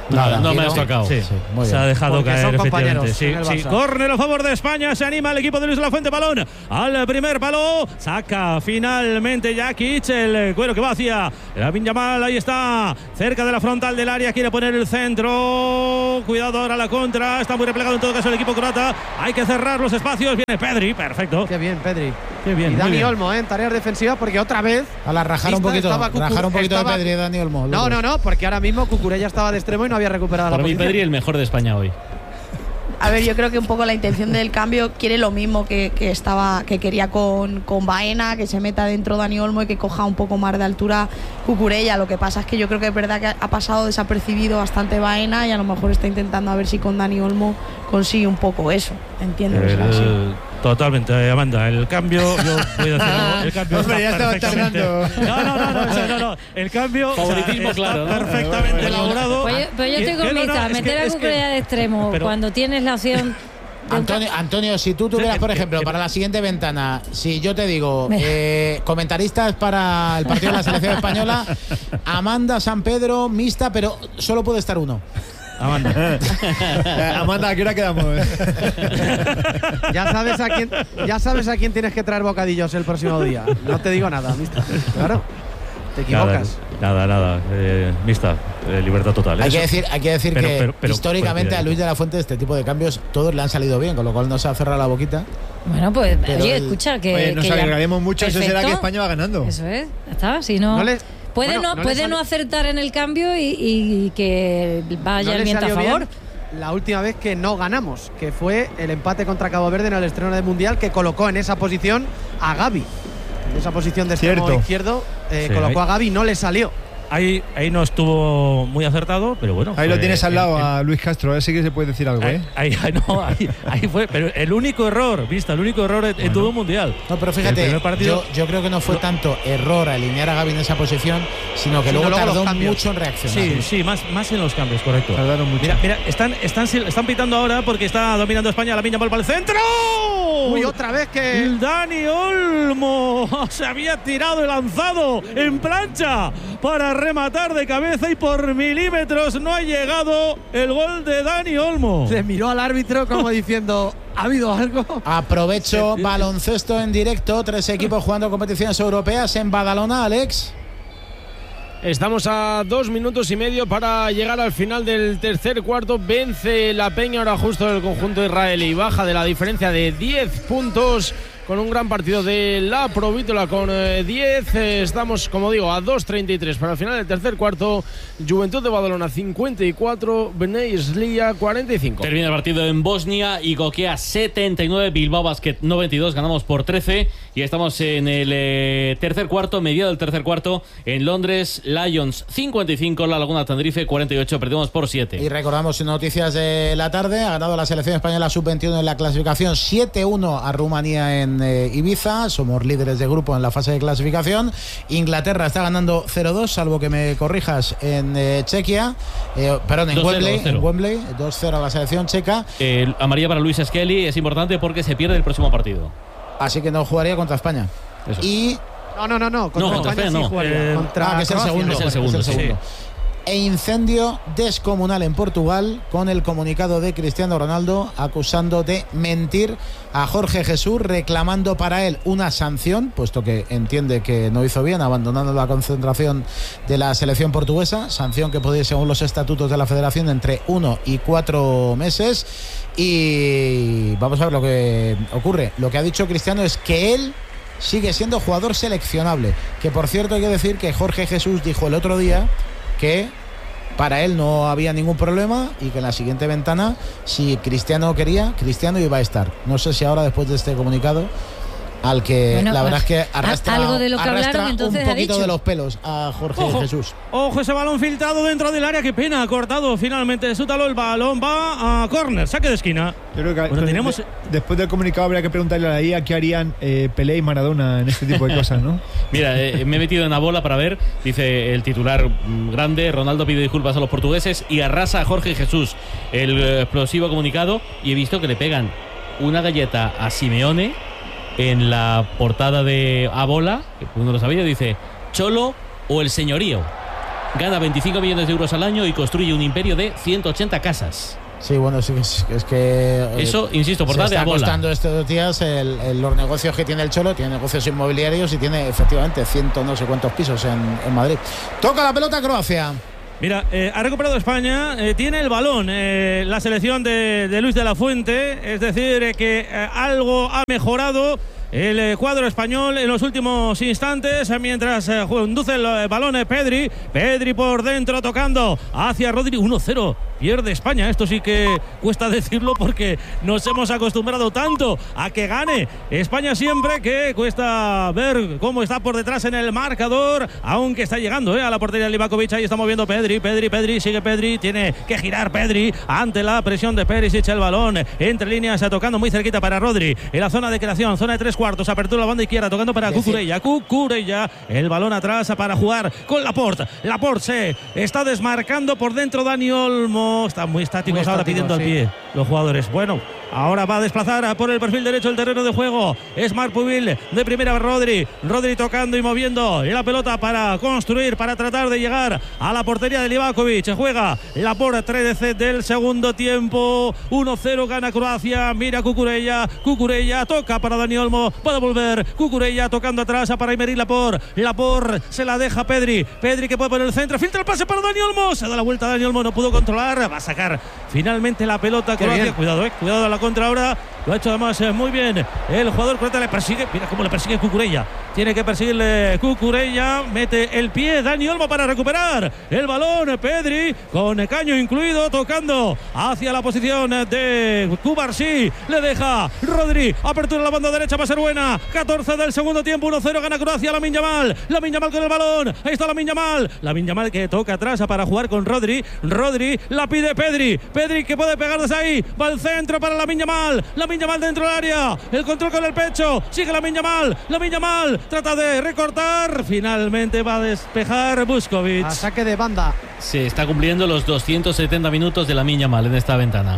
Nada, no me has tocado. Sí, muy se bien. ha dejado Porque caer, son efectivamente. compañeros en el Sí. Barça. Córner a favor de España. Se anima el equipo de Luis de la Fuente. Balón al primer palo. Saca finalmente Jakic. El cuero que va hacia Lamine Yamal. Ahí está. Cerca de la frontal del área. Quiere poner el centro. Cuidado ahora la contra. Está muy replegado en todo caso el equipo croata. Hay que cerrar los espacios. Viene Pedri. Perfecto. Qué bien, Pedri. Qué bien. Y muy Dani bien. Olmo, en tareas defensivas, porque otra vez. A la rajar un poquito. Rajar un poquito de Pedri y Dani Olmo. No, porque ahora mismo Cucurella estaba de extremo y no había recuperado la Para mí, posición. Pedri, el mejor de España hoy. A ver, yo creo que un poco la intención del cambio quiere lo mismo que quería con Baena, que se meta dentro Dani Olmo y que coja un poco más de altura Cucurella. Lo que pasa es que yo creo que es verdad que ha pasado desapercibido bastante Baena y a lo mejor está intentando a ver si con Dani Olmo consigue un poco eso. Entiendo que sea así. Totalmente, Amanda. El cambio, yo voy a decir algo, el cambio Hombre, ya está estaba perfectamente. tardando. No. El cambio Favoritismo, está claro, ¿no? perfectamente elaborado. Pues yo estoy con Mita, meter a Cucurella de extremo pero- cuando tienes la opción. Antonio, si tú tuvieras, por ejemplo, para la siguiente ventana, si yo te digo, comentaristas para el partido de la selección española, Amanda, San Pedro, mixta, pero solo puede estar uno. Amanda. Amanda, ¿a qué hora quedamos? Ya sabes a quién tienes que traer bocadillos el próximo día. No te digo nada, mister. Claro. Te equivocas. Nada. Mixta, libertad total. Hay Eso. que decir Pero- que históricamente pero- a Luis de la Fuente este tipo de cambios todos le han salido bien, con lo cual no se ha cerrado la boquita. Bueno, pues Pero oye, el- escucha que. Oye, nos que ya- alegraremos mucho, eso será Perfecto. que España va ganando. Eso es, ya está. Si no. No le- puede bueno, no, no le puede sale- no acertar en el cambio y que vaya No el le viento a salió favor. bien la última vez que no ganamos, que fue el empate contra Cabo Verde en el estreno del Mundial, que colocó en esa posición a Gavi. En esa posición de extremo Cierto. izquierdo Sí, colocó ahí- a Gavi y no le salió. Ahí no estuvo muy acertado, pero bueno. Ahí lo fue tienes al lado el- a Luis Castro, así que se puede decir algo, ¿eh? Ahí fue, pero el único error, en todo el mundial. No, pero El fíjate, primer partido- yo creo que no fue tanto error alinear a Gavi en esa posición, sino que Sino luego luego los tardó cambios. mucho en reaccionar. Sí, más en los cambios, correcto. Tardaron mucho. Mira, están pitando ahora porque está dominando España. Lamine Yamal para el centro. Uy, otra vez que. Dani Olmo se había tirado y lanzado en plancha para rematar de cabeza y por milímetros no ha llegado el gol de Dani Olmo. Se miró al árbitro como diciendo: ¿ha habido algo? Aprovecho baloncesto en directo, 3 equipos jugando competiciones europeas en Badalona, Alex. Estamos a 2 minutos y medio para llegar al final del tercer cuarto. Vence la Peña ahora justo del conjunto israelí. Baja de la diferencia de 10 puntos con un gran partido de la Provítola con 10. Estamos, como digo, a 2:33 para el final del tercer cuarto. Juventud de Badalona 54, Bnei Slia 45. Termina el partido en Bosnia y Goquea 79, Bilbao Basket 92, ganamos por 13 y estamos en el tercer cuarto, mediado del tercer cuarto en Londres, Lions 55, La Laguna Tenerife 48, perdimos por 7. Y recordamos noticias de la tarde, ha ganado la selección española sub-21 en la clasificación 7-1 a Rumanía en Ibiza, somos líderes de grupo en la fase de clasificación. Inglaterra está ganando 0-2, salvo que me corrijas, en Chequia, perdón, en 2-0, Wembley, 2-0 a la selección checa. Amarilla para Luis Skelly es importante porque se pierde el próximo partido. Así que no jugaría contra España. Eso. Y No. Contra España sí no. jugaría. Contra que es el Croacia. segundo. Es el segundo, es el sí. segundo. E incendio descomunal en Portugal con el comunicado de Cristiano Ronaldo acusando de mentir a Jorge Jesús, reclamando para él una sanción, puesto que entiende que no hizo bien abandonando la concentración de la selección portuguesa, sanción que podría ir, según los estatutos de la federación, entre 1 y 4 meses. Y vamos a ver lo que ocurre. Lo que ha dicho Cristiano es que él sigue siendo jugador seleccionable, que por cierto hay que decir que Jorge Jesús dijo el otro día que para él no había ningún problema y que en la siguiente ventana, si Cristiano quería, Cristiano iba a estar. No sé si ahora, después de este comunicado, al que Bueno, la verdad es que arrastra, algo de lo que arrastra hablaron, entonces, un ha poquito dicho. de los pelos a Jorge Ojo. Jesús. Ojo, ese balón filtrado dentro del área. Qué pena, cortado finalmente. Sútalo, el balón va a córner, saque de esquina. Yo creo que Bueno, tenemos- después del comunicado habría que preguntarle a la IA qué harían Pelé y Maradona en este tipo de cosas, ¿no? Mira, me he metido en la bola para ver, dice el titular grande, Ronaldo pide disculpas a los portugueses y arrasa a Jorge Jesús, el explosivo comunicado, y he visto que le pegan una galleta a Simeone en la portada de A Bola, que uno lo sabía, dice Cholo o el señorío. gana 25 millones de euros al año y construye un imperio de 180 casas. Sí, bueno, sí, es que... Eso, insisto, por darle a bola. Está costando estos 2 días los negocios que tiene el Cholo. Tiene negocios inmobiliarios y tiene efectivamente 100 no sé cuántos pisos en Madrid. Toca la pelota Croacia. Mira, ha recuperado España, tiene el balón la selección de Luis de la Fuente, es decir, que algo ha mejorado el cuadro español en los últimos instantes, mientras conduce el balón Pedri por dentro tocando hacia Rodri. 1-0 pierde España. Esto sí que cuesta decirlo porque nos hemos acostumbrado tanto a que gane España siempre, que cuesta ver cómo está por detrás en el marcador, aunque está llegando a la portería de Livakovic. Ahí está moviendo Pedri, sigue Pedri, tiene que girar Pedri ante la presión de Perisic. El balón entre líneas, tocando muy cerquita para Rodri en la zona de creación, zona de 3/4, apertura a la banda izquierda, tocando para Cucurella, el balón atrás para jugar con Laporte se está desmarcando por dentro Dani Olmo. Están muy estáticos ahora pidiendo al pie los jugadores. Bueno, ahora va a desplazar por el perfil derecho el terreno de juego. Es Marc Pubil de primera. Rodri tocando y moviendo la pelota para construir, para tratar de llegar a la portería de Livakovic. Juega Laporte, 3 del segundo tiempo. 1-0 gana Croacia. Mira Cucurella toca para Dani Olmo, puede volver Cucurella tocando atrás para Aymeric Laporte se la deja Pedri que puede poner el centro, filtra el pase para Dani Olmo, se da la vuelta Dani Olmo, no pudo controlar, va a sacar finalmente la pelota Croacia. Cuidado a la contra ahora, lo ha hecho además muy bien el jugador croata, le persigue, mira cómo le persigue Cucurella, tiene que perseguirle Cucurella, mete el pie Dani Olmo para recuperar el balón. Pedri con caño incluido tocando hacia la posición de Cubarsí, le deja Rodri, apertura a la banda derecha, va a ser buena. 14 del segundo tiempo, 1-0 gana Croacia. Lamin Yamal con el balón, ahí está Lamin Yamal que toca atrás para jugar con Rodri la pide Pedri que puede pegar desde ahí, va al centro para Lamin Yamal dentro del área, el control con el pecho, sigue Lamin Yamal trata de recortar, finalmente va a despejar Vuskovic. A saque de banda. Se está cumpliendo los 270 minutos de Lamin Yamal en esta ventana.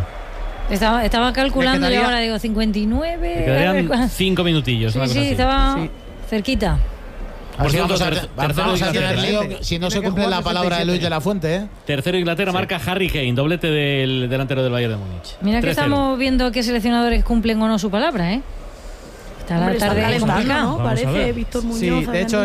Estaba calculando y ahora digo 59. Me quedarían 5 minutillos. Sí, estaba cerquita. Por cierto, vamos a tener lío si no se cumple la palabra de Luis de la Fuente. Tercero Inglaterra, marca Harry Kane, doblete del delantero del Bayern de Múnich. Mira que estamos viendo qué seleccionadores cumplen o no su palabra, Está la tarde complicada, ¿no? Parece Víctor Muñoz. Sí, de hecho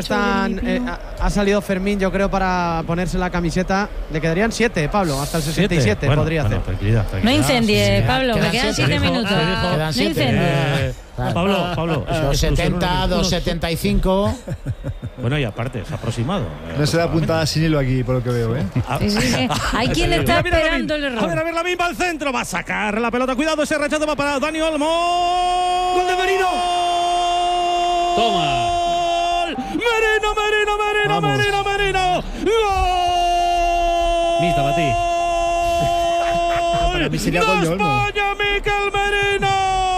ha salido Fermín, yo creo, para ponerse la camiseta. Le quedarían 7, Pablo, hasta el 67 podría hacer. Tranquilidad. No incendies, Pablo, me quedan 7 minutos. No incendies. Pablo, 270, 275. Bueno, y aparte, es aproximado. No se da puntada sin hilo aquí, por lo que veo, Sí. Hay quien está esperando el error. A ver, Lamin va al centro, va a sacar la pelota. Cuidado, ese rechazo va para Dani Olmo. ¡Gol de Merino! ¡Toma! ¡Merino! ¡Gol! Mista para ti. Para mí sería gol de Olmo. ¡España, Mikel Merino!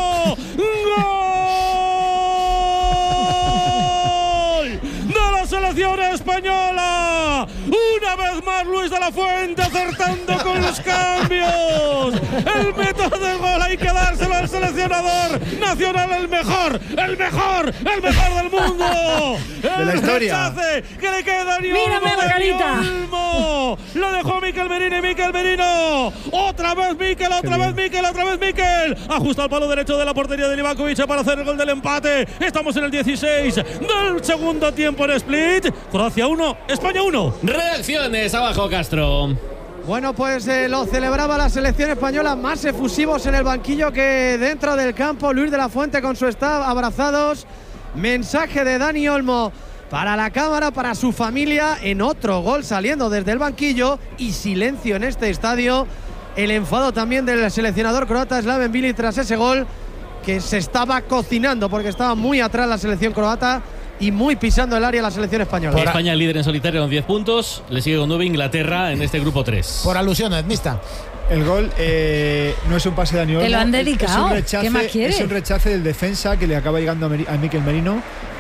Selección española, una vez más Luis de la Fuente acertando con los cambios, el método del gol hay que dárselo al seleccionador nacional, el mejor del mundo, de la historia, que le queda Dani Olmo, lo dejó Mikel Merino, otra vez Mikel, ajusta el palo derecho de la portería de Livakovic para hacer el gol del empate. Estamos en el 16 del segundo tiempo en Split. Croacia 1, España 1. Reacciones abajo, Castro. Bueno, pues lo celebraba la selección española, más efusivos en el banquillo que dentro del campo. Luis de la Fuente con su staff abrazados. Mensaje de Dani Olmo para la cámara, para su familia, en otro gol saliendo desde el banquillo, y silencio en este estadio. El enfado también del seleccionador croata Slaven Bilic tras ese gol, que se estaba cocinando porque estaba muy atrás la selección croata y muy pisando el área la selección española. España líder en solitario con 10 puntos, le sigue con 9 Inglaterra en este grupo 3. Por alusiones, Mista. El gol no es un pase de Dani Olmo. Te lo han dedicado. Es un rechace del defensa que le acaba llegando a Mikel Merino,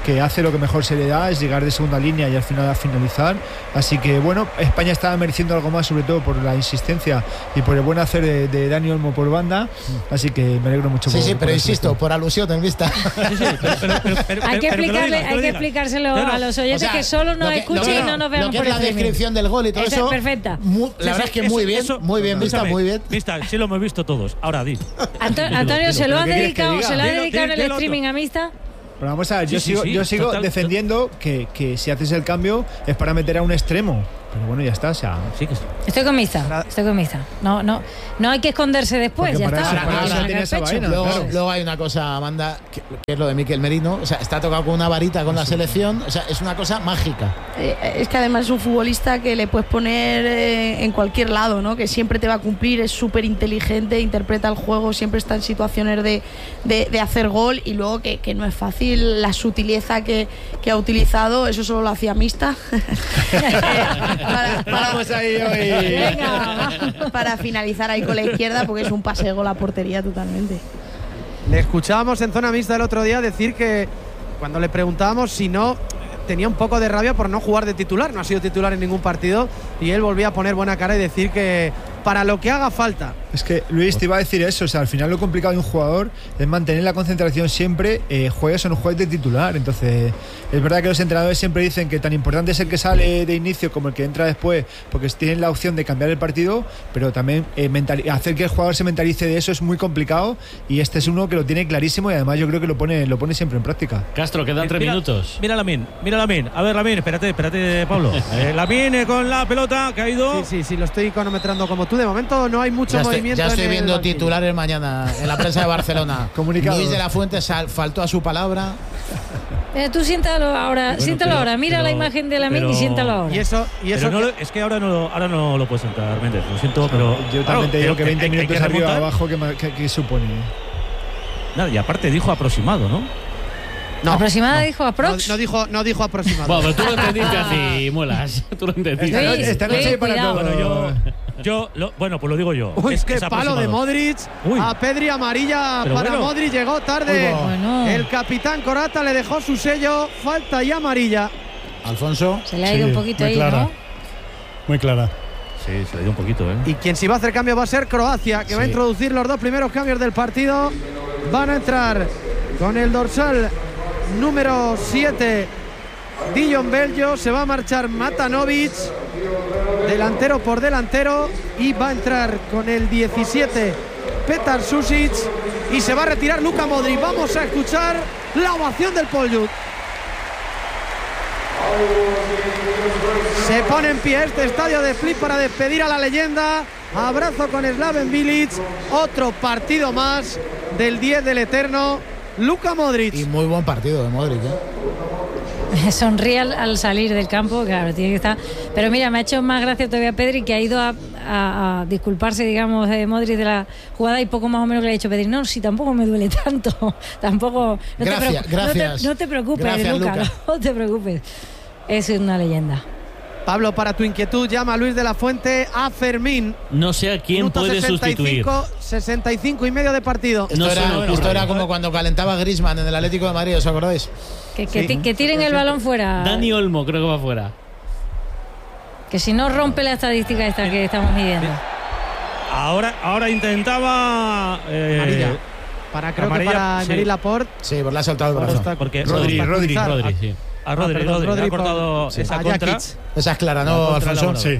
que hace lo que mejor se le da, es llegar de segunda línea y al final a finalizar. Así que bueno, España estaba mereciendo algo más, sobre todo por la insistencia y por el buen hacer de Dani Olmo por banda. Así que me alegro mucho. Sí, pero insisto, por alusión en vista. Hay que explicárselo a los oyentes que solo nos escuchen y no nos vean por la descripción del gol y todo eso. Perfecta. La verdad es que muy bien vista, muy bien. Vista, sí lo hemos visto todos. Ahora di. Antonio, ¿se lo ha dedicado en el streaming a Mista? Pero vamos a ver, yo sigo defendiendo que si haces el cambio es para meter a un extremo. Pero bueno, ya está. O sea, sí que estoy con Mista. No hay que esconderse después, porque ya está. Luego hay una cosa, Amanda, que es lo de Mikel Merino. O sea, está tocado con una varita con la selección. O sea, es una cosa mágica. Es que además es un futbolista que le puedes poner en cualquier lado, ¿no? Que siempre te va a cumplir, es súper inteligente, interpreta el juego, siempre está en situaciones de hacer gol, y luego que no es fácil la sutileza que ha utilizado, eso solo lo hacía Mista. Vamos ahí hoy. Venga, para finalizar ahí con la izquierda, porque es un pase de gol a portería totalmente. Le escuchábamos en zona mixta el otro día decir que cuando le preguntábamos si no, tenía un poco de rabia por no jugar de titular, no ha sido titular en ningún partido, y él volvía a poner buena cara y decir que para lo que haga falta. Es que Luis te iba a decir eso, o sea, al final lo complicado de un jugador es mantener la concentración siempre, juegues o no juegues de titular. Entonces es verdad que los entrenadores siempre dicen que tan importante es el que sale de inicio como el que entra después, porque tienen la opción de cambiar el partido, pero también hacer que el jugador se mentalice de eso es muy complicado, y este es uno que lo tiene clarísimo, y además yo creo que lo pone siempre en práctica. Castro, quedan 3 minutos. Mira Lamine. A ver, Lamine, espérate, Pablo. Lamine con la pelota, que ha ido. Sí, lo estoy cronometrando como tú. De momento no hay mucho movimiento. Ya estoy viendo titulares mañana en la prensa de Barcelona. Comunicado. Luis de la Fuente faltó a su palabra. Tú siéntalo ahora, mira la imagen de Lamine y siéntalo ahora. Y eso es que ahora no lo puedo sentar, Méndez, lo siento, pero yo también te digo que 20 minutos arriba o abajo, ¿qué supone? Nada, y aparte dijo aproximado, ¿no? ¿Aproximada dijo aprox? No dijo aproximado. Bueno, pero tú lo entendiste así, muelas. Tú lo entendiste. Esta noche para todo. Bueno, pues lo digo yo. Uy, qué palo de Modric. A Pedri, amarilla para Modric, llegó tarde. El capitán Corata le dejó su sello, falta y amarilla. Alfonso. Se le ha ido un poquito ahí, clara. ¿no? Muy clara. Sí, se le dio un poquito, Y quien sí va a hacer cambio va a ser Croacia, que va a introducir los 2 primeros cambios del partido. Van a entrar con el dorsal número 7 Dijon Beljo, se va a marchar Matanovic, delantero por delantero, y va a entrar con el 17 Petar Susic, y se va a retirar Luka Modric. Vamos a escuchar la ovación del Poljud. Se pone en pie este estadio de Split para despedir a la leyenda. Abrazo con Slaven Bilic. Otro partido más del 10 del eterno Luka Modric. Y muy buen partido de Modric, Sonríe al salir del campo, claro, tiene que estar. Pero mira, me ha hecho más gracia todavía Pedri, que ha ido a disculparse, digamos, de Modric de la jugada, y poco más o menos le ha dicho Pedri: no, si tampoco me duele tanto, tampoco. Gracias. No te preocupes, Gracias, Luka, no te preocupes. Es una leyenda. Pablo, para tu inquietud, llama a Luis de la Fuente a Fermín. No sé a quién puede sustituir. 65 y medio de partido. Esto era como cuando calentaba Griezmann en el Atlético de Madrid, ¿os acordáis? Que tiren el balón fuera. Dani Olmo creo que va fuera. Que si no rompe la estadística esta que estamos midiendo. Ahora intentaba amarilla. Creo que para Emery Laporte. Sí, pues le ha soltado el brazo. Porque Rodri, sí. A Rodri ha cortado esa contra. Esa es clara, ¿no, Alfonso? Sí.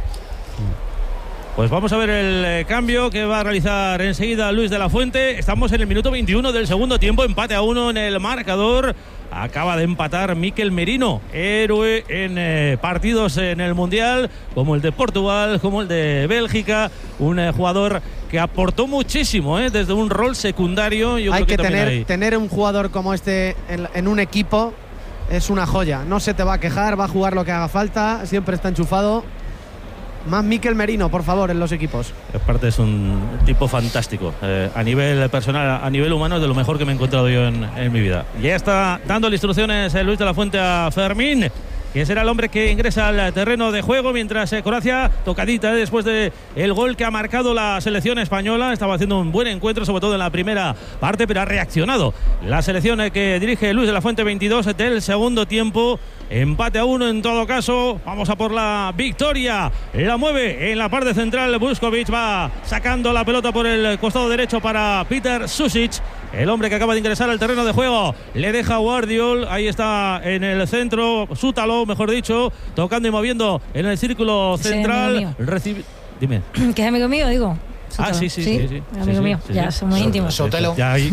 Pues vamos a ver el cambio que va a realizar enseguida Luis de la Fuente. Estamos en el minuto 21 del segundo tiempo, empate a 1 en el marcador. Acaba de empatar Mikel Merino, héroe en partidos en el Mundial, como el de Portugal, como el de Bélgica. Un jugador que aportó muchísimo desde un rol secundario. Hay que tener un jugador como este en un equipo. Es una joya, no se te va a quejar, va a jugar lo que haga falta, siempre está enchufado. Más Mikel Merino, por favor, en los equipos. Aparte es un tipo fantástico, a nivel personal, a nivel humano, es de lo mejor que me he encontrado yo en mi vida. Ya está dando instrucciones Luis de la Fuente a Fermín, que será el hombre que ingresa al terreno de juego, mientras Croacia, tocadita después del gol que ha marcado la selección española. Estaba haciendo un buen encuentro, sobre todo en la primera parte, pero ha reaccionado la selección que dirige Luis de la Fuente, 22 del segundo tiempo. Empate a 1 en todo caso. Vamos a por la victoria. La mueve en la parte central Vuskovic, va sacando la pelota por el costado derecho para Peter Susic, el hombre que acaba de ingresar al terreno de juego. Le deja Guardiol, ahí está en el centro, Sútalo, mejor dicho, tocando y moviendo en el círculo central. Dime. ¿Que es amigo mío, digo? Sí. Amigo mío, ya somos íntimos. Sotelo. Ya hay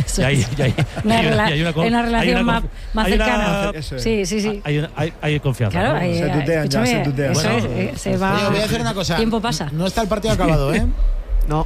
una relación más cercana. Sí. Hay confianza. Claro, ¿no? Se tutean. Se va. Oye, voy a decir una cosa. Tiempo pasa. No está el partido acabado, ¿eh? No.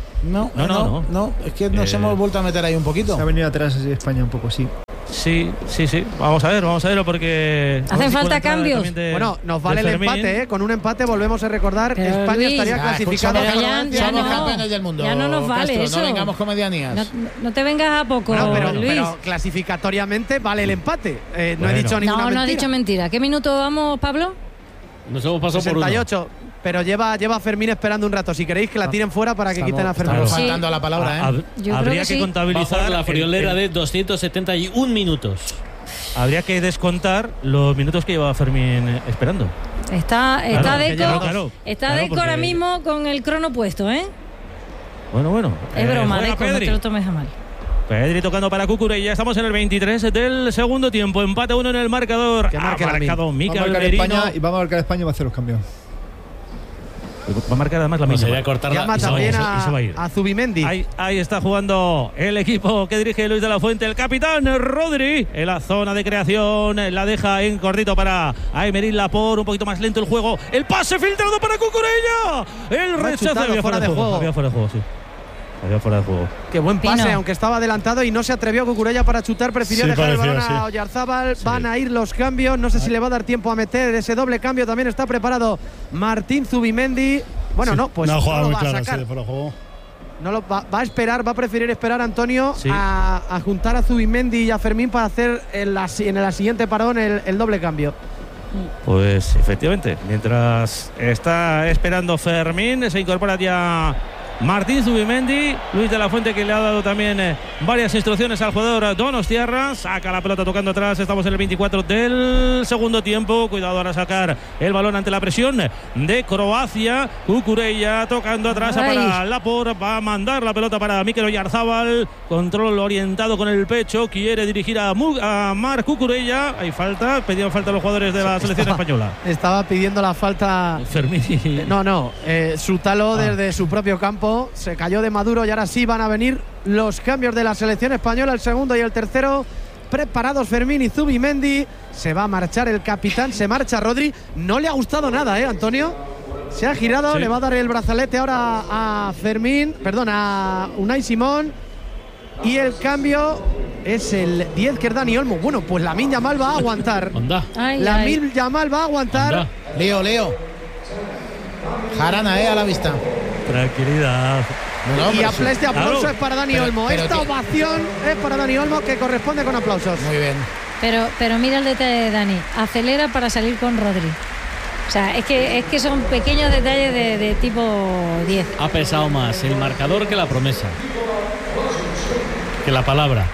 Es que nos hemos vuelto a meter ahí un poquito. Se ha venido atrás así España un poco, sí. Sí. Vamos a verlo porque hacen falta cambios. Bueno, nos vale el empate, ¿eh? Con un empate volvemos a recordar que España Luis, estaría clasificado. Somos campeones del mundo. Ya no nos vale Castro, eso. No vengamos con medianías. No te vengas a poco, Luis. Pero clasificatoriamente vale el empate. No he dicho ninguna mentira. No has dicho mentira. ¿Qué minuto vamos, Pablo? Nos hemos pasado 68. por 1. Pero lleva Fermín esperando un rato. Si queréis que la tiren fuera para que quiten a Fermín. Estamos faltando a la palabra, ¿eh? Habría que contabilizar bajo la friolera de 271 minutos. Habría que descontar los minutos que lleva Fermín esperando. Está Deco porque... ahora mismo con el crono puesto, ¿eh? Bueno. Es broma, juega Deco, no te lo tomes a mal. Pedri tocando para Cucurella. Estamos en el 23 del segundo tiempo. Empate 1 en el marcador. Que marque ha marcado Mikel Merino. Merino. Y vamos a marcar España y va a hacer los cambios. Va a marcar además la misma. Llama también a Zubimendi. Ahí está jugando el equipo que dirige Luis de la Fuente. El capitán Rodri en la zona de creación. La deja en cortito para Aymeric Laporte. Un poquito más lento el juego. El pase filtrado para Cucurella. El rechazo. Había fuera de juego. Había fuera de juego, sí. Había fuera de juego. Qué buen pase, aunque estaba adelantado y no se atrevió Cucurella para chutar. Prefirió dejar el balón a Oyarzábal. Van a ir los cambios. No sé si le va a dar tiempo a meter ese doble cambio. También está preparado Martín Zubimendi. Bueno, no, pues no lo va a sacar. No lo va a esperar, va a preferir esperar Antonio a juntar a Zubimendi y a Fermín para hacer en la siguiente parón el doble cambio. Pues efectivamente, mientras está esperando Fermín, se incorpora ya Martín Zubimendi. Luis de la Fuente, que le ha dado también varias instrucciones al jugador Donostiarra. Saca la pelota tocando atrás. Estamos en el 24 del segundo tiempo. Cuidado ahora sacar el balón ante la presión de Croacia. Cucurella tocando atrás para Laporte. Va a mandar la pelota para Mikel Oyarzábal. Control orientado con el pecho. Quiere dirigir a Marc Cucurella. Hay falta. Pedían falta los jugadores de la selección española. Estaba pidiendo la falta Fermín. Sútalo desde su propio campo. Se cayó de Maduro y ahora sí van a venir los cambios de la selección española, el segundo y el tercero. Preparados Fermín y Zubimendi. Se va a marchar el capitán, se marcha Rodri. No le ha gustado nada, Antonio. Se ha girado, le va a dar el brazalete ahora a a Unai Simón. Y el cambio es el 10, que es Dani Olmo. Bueno, pues Lamine Yamal va a aguantar. Lamine Yamal va a aguantar. Leo. Jarana, a la vista. Tranquilidad. Y este aplauso es para Dani Olmo. Esta ovación es para Dani Olmo, que corresponde con aplausos. Muy bien. Pero mira el detalle de Dani. Acelera para salir con Rodri. O sea, es que son pequeños detalles de tipo 10. Ha pesado más el marcador que la promesa, que la palabra.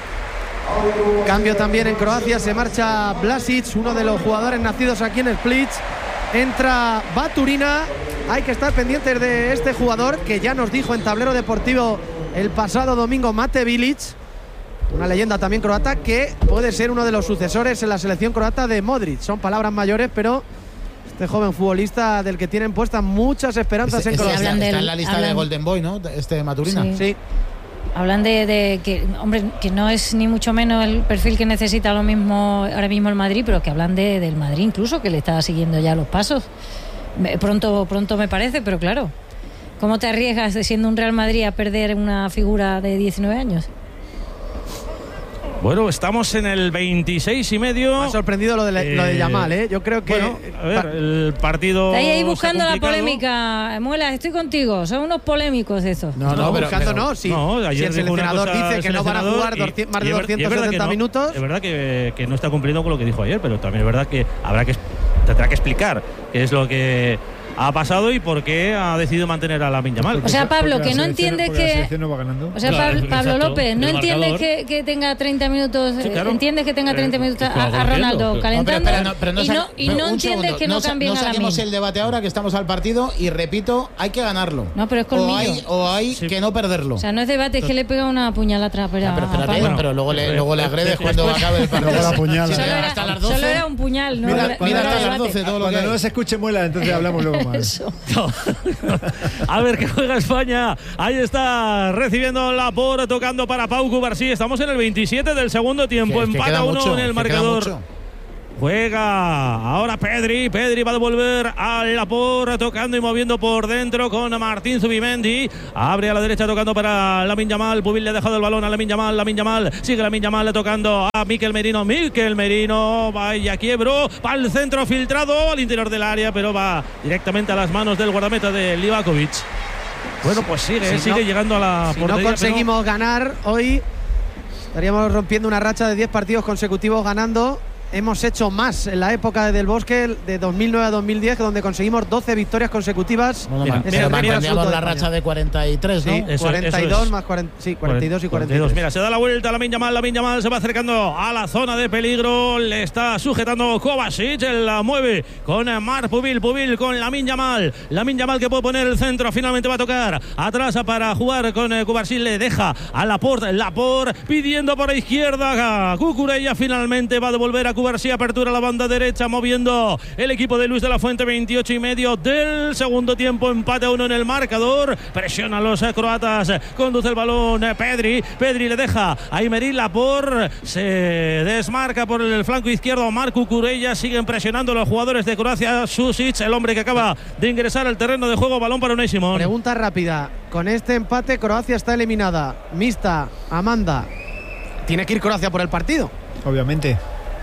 Cambio también en Croacia. Se marcha Vlasic, uno de los jugadores nacidos aquí en Split. Entra Baturina. Hay que estar pendientes de este jugador que ya nos dijo en Tablero Deportivo el pasado domingo Mate Bilic, una leyenda también croata, que puede ser uno de los sucesores en la selección croata de Modric. Son palabras mayores, pero este joven futbolista del que tienen puestas muchas esperanzas en Croacia. Está en la lista de Golden Boy, ¿no? Maturina. Sí. Hablan de que, hombre, que no es ni mucho menos el perfil que necesita ahora mismo el Madrid, pero que hablan del Madrid incluso, que le está siguiendo ya los pasos. Pronto me parece, pero claro, ¿cómo te arriesgas siendo un Real Madrid a perder una figura de 19 años? Bueno, estamos en el 26 y medio. Me ha sorprendido lo de Yamal, ¿eh? Yo creo que... Bueno, a ver, el partido... Estáis ahí buscando la polémica. Muela, estoy contigo. Son unos polémicos esos. No, buscando no. Si el seleccionador dice que no van a jugar más de 270 minutos... Es verdad que no está cumpliendo con lo que dijo ayer, pero también es verdad que tendrá que explicar qué es lo que ha pasado y por qué ha decidido mantener a Lamine Yamal. O sea, Pablo, que no entiendes que... No va ganando. O sea, Claro, Pablo exacto, López, no entiendes que tenga 30 minutos, Sí, claro. entiendes que tenga 30 minutos a Ronaldo calentando y no entiendes que no cambien a No saquemos Lamine. el debate ahora, que estamos al partido, y repito, hay que ganarlo. No, pero es colmillo. O hay que no perderlo. O sea, no es debate, es que le pega una puñalada atrás. Pero espérate, pero luego le agredes cuando acabe el partido. Luego la puñala. Solo era un puñal, ¿no? Mira no era hasta las debate. 12 todo lo que Cuando hay. no se escuche Muela, entonces hablamos luego más. Eso. A ver qué juega España. Ahí está recibiendo Laporte, tocando para Pau Cubarsí. Estamos en el 27 del segundo tiempo. Empata 1 en el marcador. Juega ahora Pedri va a devolver a Laporte, tocando y moviendo por dentro con Martín Zubimendi. Abre a la derecha tocando para Lamine Yamal. Pubil le ha dejado el balón a Lamine Yamal. Sigue Lamine Yamal tocando a Mikel Merino. Vaya quiebro. Va al centro filtrado al interior del área, pero va directamente a las manos del guardameta de Livakovic. Bueno, pues sigue llegando a la portería. Si no conseguimos ganar hoy, estaríamos rompiendo una racha de 10 partidos consecutivos ganando. Hemos hecho más en la época de Del Bosque, de 2009 a 2010, donde conseguimos 12 victorias consecutivas. Pero mantendríamos la racha de 43, ¿no? Sí, 42 más 40, sí, 42 y 43. Mira, se da la vuelta a Lamine Yamal se va acercando a la zona de peligro. Le está sujetando Kovacic, él la mueve con Marc Pubil con Lamine Yamal que puede poner el centro, finalmente va a tocar atrás para jugar con Cubarsí, le deja a Laporte pidiendo por la izquierda a Cucurella, finalmente va a devolver a Cubarsí, apertura a la banda derecha, moviendo el equipo de Luis de la Fuente. 28 y medio del segundo tiempo, empate a 1 en el marcador. Presiona a los croatas, conduce el balón Pedri le deja a Aymeric Laporte, se desmarca por el flanco izquierdo Marc Cucurella. Siguen presionando los jugadores de Croacia. Susic, el hombre que acaba de ingresar al terreno de juego, balón para Unai Simón. Pregunta rápida, con este empate Croacia está eliminada. Mista, Amanda, tiene que ir Croacia por el partido, obviamente.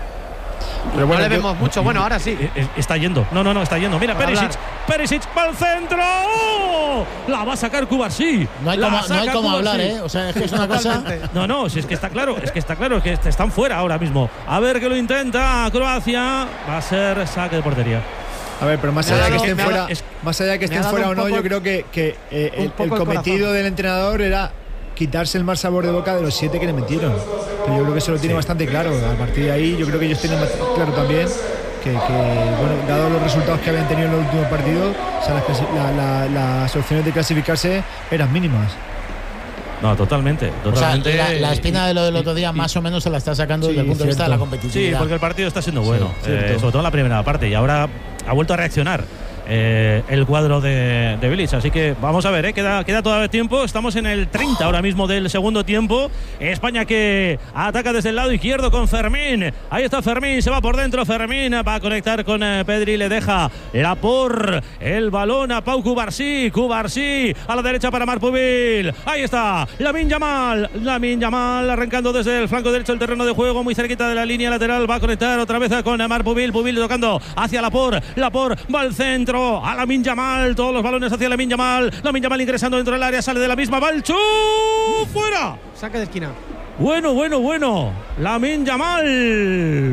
Pero bueno, no le vemos mucho. Bueno, ahora sí. Está yendo. No, está yendo. Mira, Perisic va al centro. ¡Oh! La va a sacar Cubarsí. No hay como hablar, ¿eh? O sea, es que es una cosa... No, si es que está claro. Es que están fuera ahora mismo. A ver que lo intenta Croacia. Va a ser saque de portería. A ver, pero más allá de que estén fuera o no, yo creo que el cometido del entrenador era quitarse el mal sabor de boca de los 7 que le metieron. Pero yo creo que eso lo tiene bastante claro. A partir de ahí, yo creo que ellos tienen claro también que bueno, dado los resultados que habían tenido en los últimos partidos, o sea, las opciones de clasificarse eran mínimas. No, totalmente. O sea, la espina de lo del otro día más o menos se la está sacando desde el punto de vista de la competitividad. Sí, porque el partido está siendo bueno, sobre todo en la primera parte, y ahora ha vuelto a reaccionar el cuadro de Bilic. Así que vamos a ver, queda todavía tiempo. Estamos en el 30 ahora mismo del segundo tiempo. España que ataca desde el lado izquierdo con Fermín. Ahí está Fermín, se va por dentro. Fermín va a conectar con Pedri, le deja Laporte el balón a Pau Cubarsí a la derecha para Marc Pubil. Ahí está Lamine Yamal arrancando desde el flanco derecho del terreno de juego, muy cerquita de la línea lateral. Va a conectar otra vez con Marc Pubil tocando hacia Laporte va al centro a Lamine Yamal, todos los balones hacia Lamine Yamal ingresando dentro del área, sale de la misma, va el fuera, saque de esquina. Bueno, Lamine Yamal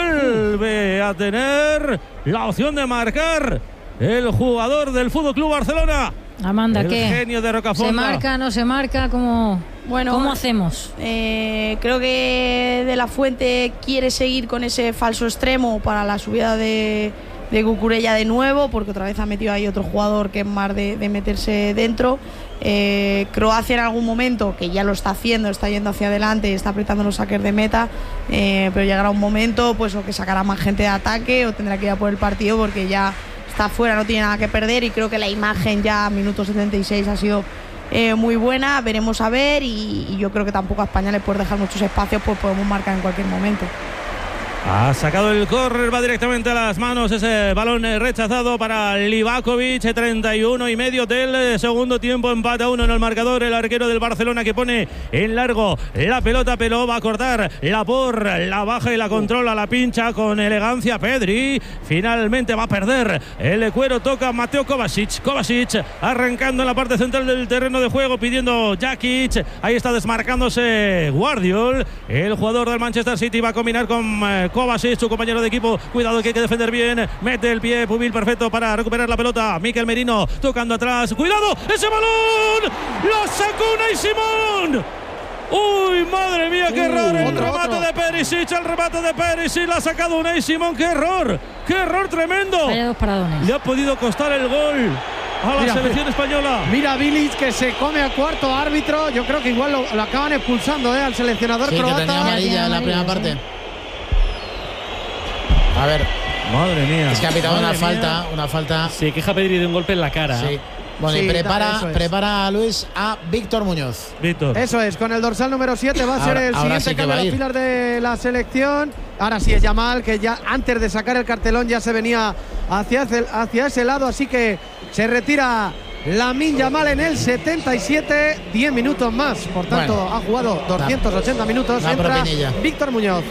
vuelve a tener la opción de marcar el jugador del FC Barcelona. Amanda, el ¿qué? Genio de Rocafonda. ¿Se marca, no se marca? ¿Cómo hacemos? Creo que De la Fuente quiere seguir con ese falso extremo para la subida de Cucurella de nuevo, porque otra vez ha metido ahí otro jugador que es más de meterse dentro. Croacia en algún momento, que ya lo está haciendo, está yendo hacia adelante, está apretando los saques de meta, pero llegará un momento pues o que sacará más gente de ataque o tendrá que ir a por el partido porque ya está fuera, no tiene nada que perder, y creo que la imagen ya a minuto 76 ha sido muy buena. Veremos a ver, y yo creo que tampoco a España le puede dejar muchos espacios, pues podemos marcar en cualquier momento. Ha sacado el córner, va directamente a las manos ese balón rechazado para Livakovic. 31,5 del segundo tiempo, empate a 1 en el marcador. El arquero del Barcelona que pone en largo la pelota, pero va a cortar la baja y la controla, la pincha con elegancia Pedri. Finalmente va a perder el cuero, toca Mateo Kovacic arrancando en la parte central del terreno de juego, pidiendo Jakic. Ahí está desmarcándose Guardiol. El jugador del Manchester City va a combinar con Kovacic, su compañero de equipo. Cuidado que hay que defender bien. Mete el pie Pubil perfecto para recuperar la pelota. Mikel Merino tocando atrás. ¡Cuidado! ¡Ese balón! ¡Lo sacó Unai Simón! ¡Uy, madre mía, qué error! El remate de Perisic, la ha sacado Unai Simón. ¡Qué error! Tremendo! Vaya dos paradones. Le ha podido costar el gol a la selección española. Mira Bilic que se come al cuarto árbitro. Yo creo que igual lo acaban expulsando al seleccionador croata. Que tenía amarilla en la primera parte. A ver. Madre mía. Es que ha pitado una falta. Se queja Pedri de un golpe en la cara. Sí. Bueno, y prepara a Luis a Víctor Muñoz. Eso es, con el dorsal número 7 va a ser el siguiente cambio de las filas de la selección. Ahora sí es Yamal, que ya antes de sacar el cartelón ya se venía hacia ese lado, así que se retira Lamine Yamal en el 77, 10 minutos más. Por tanto, ha jugado 280 minutos. Entra Víctor Muñoz.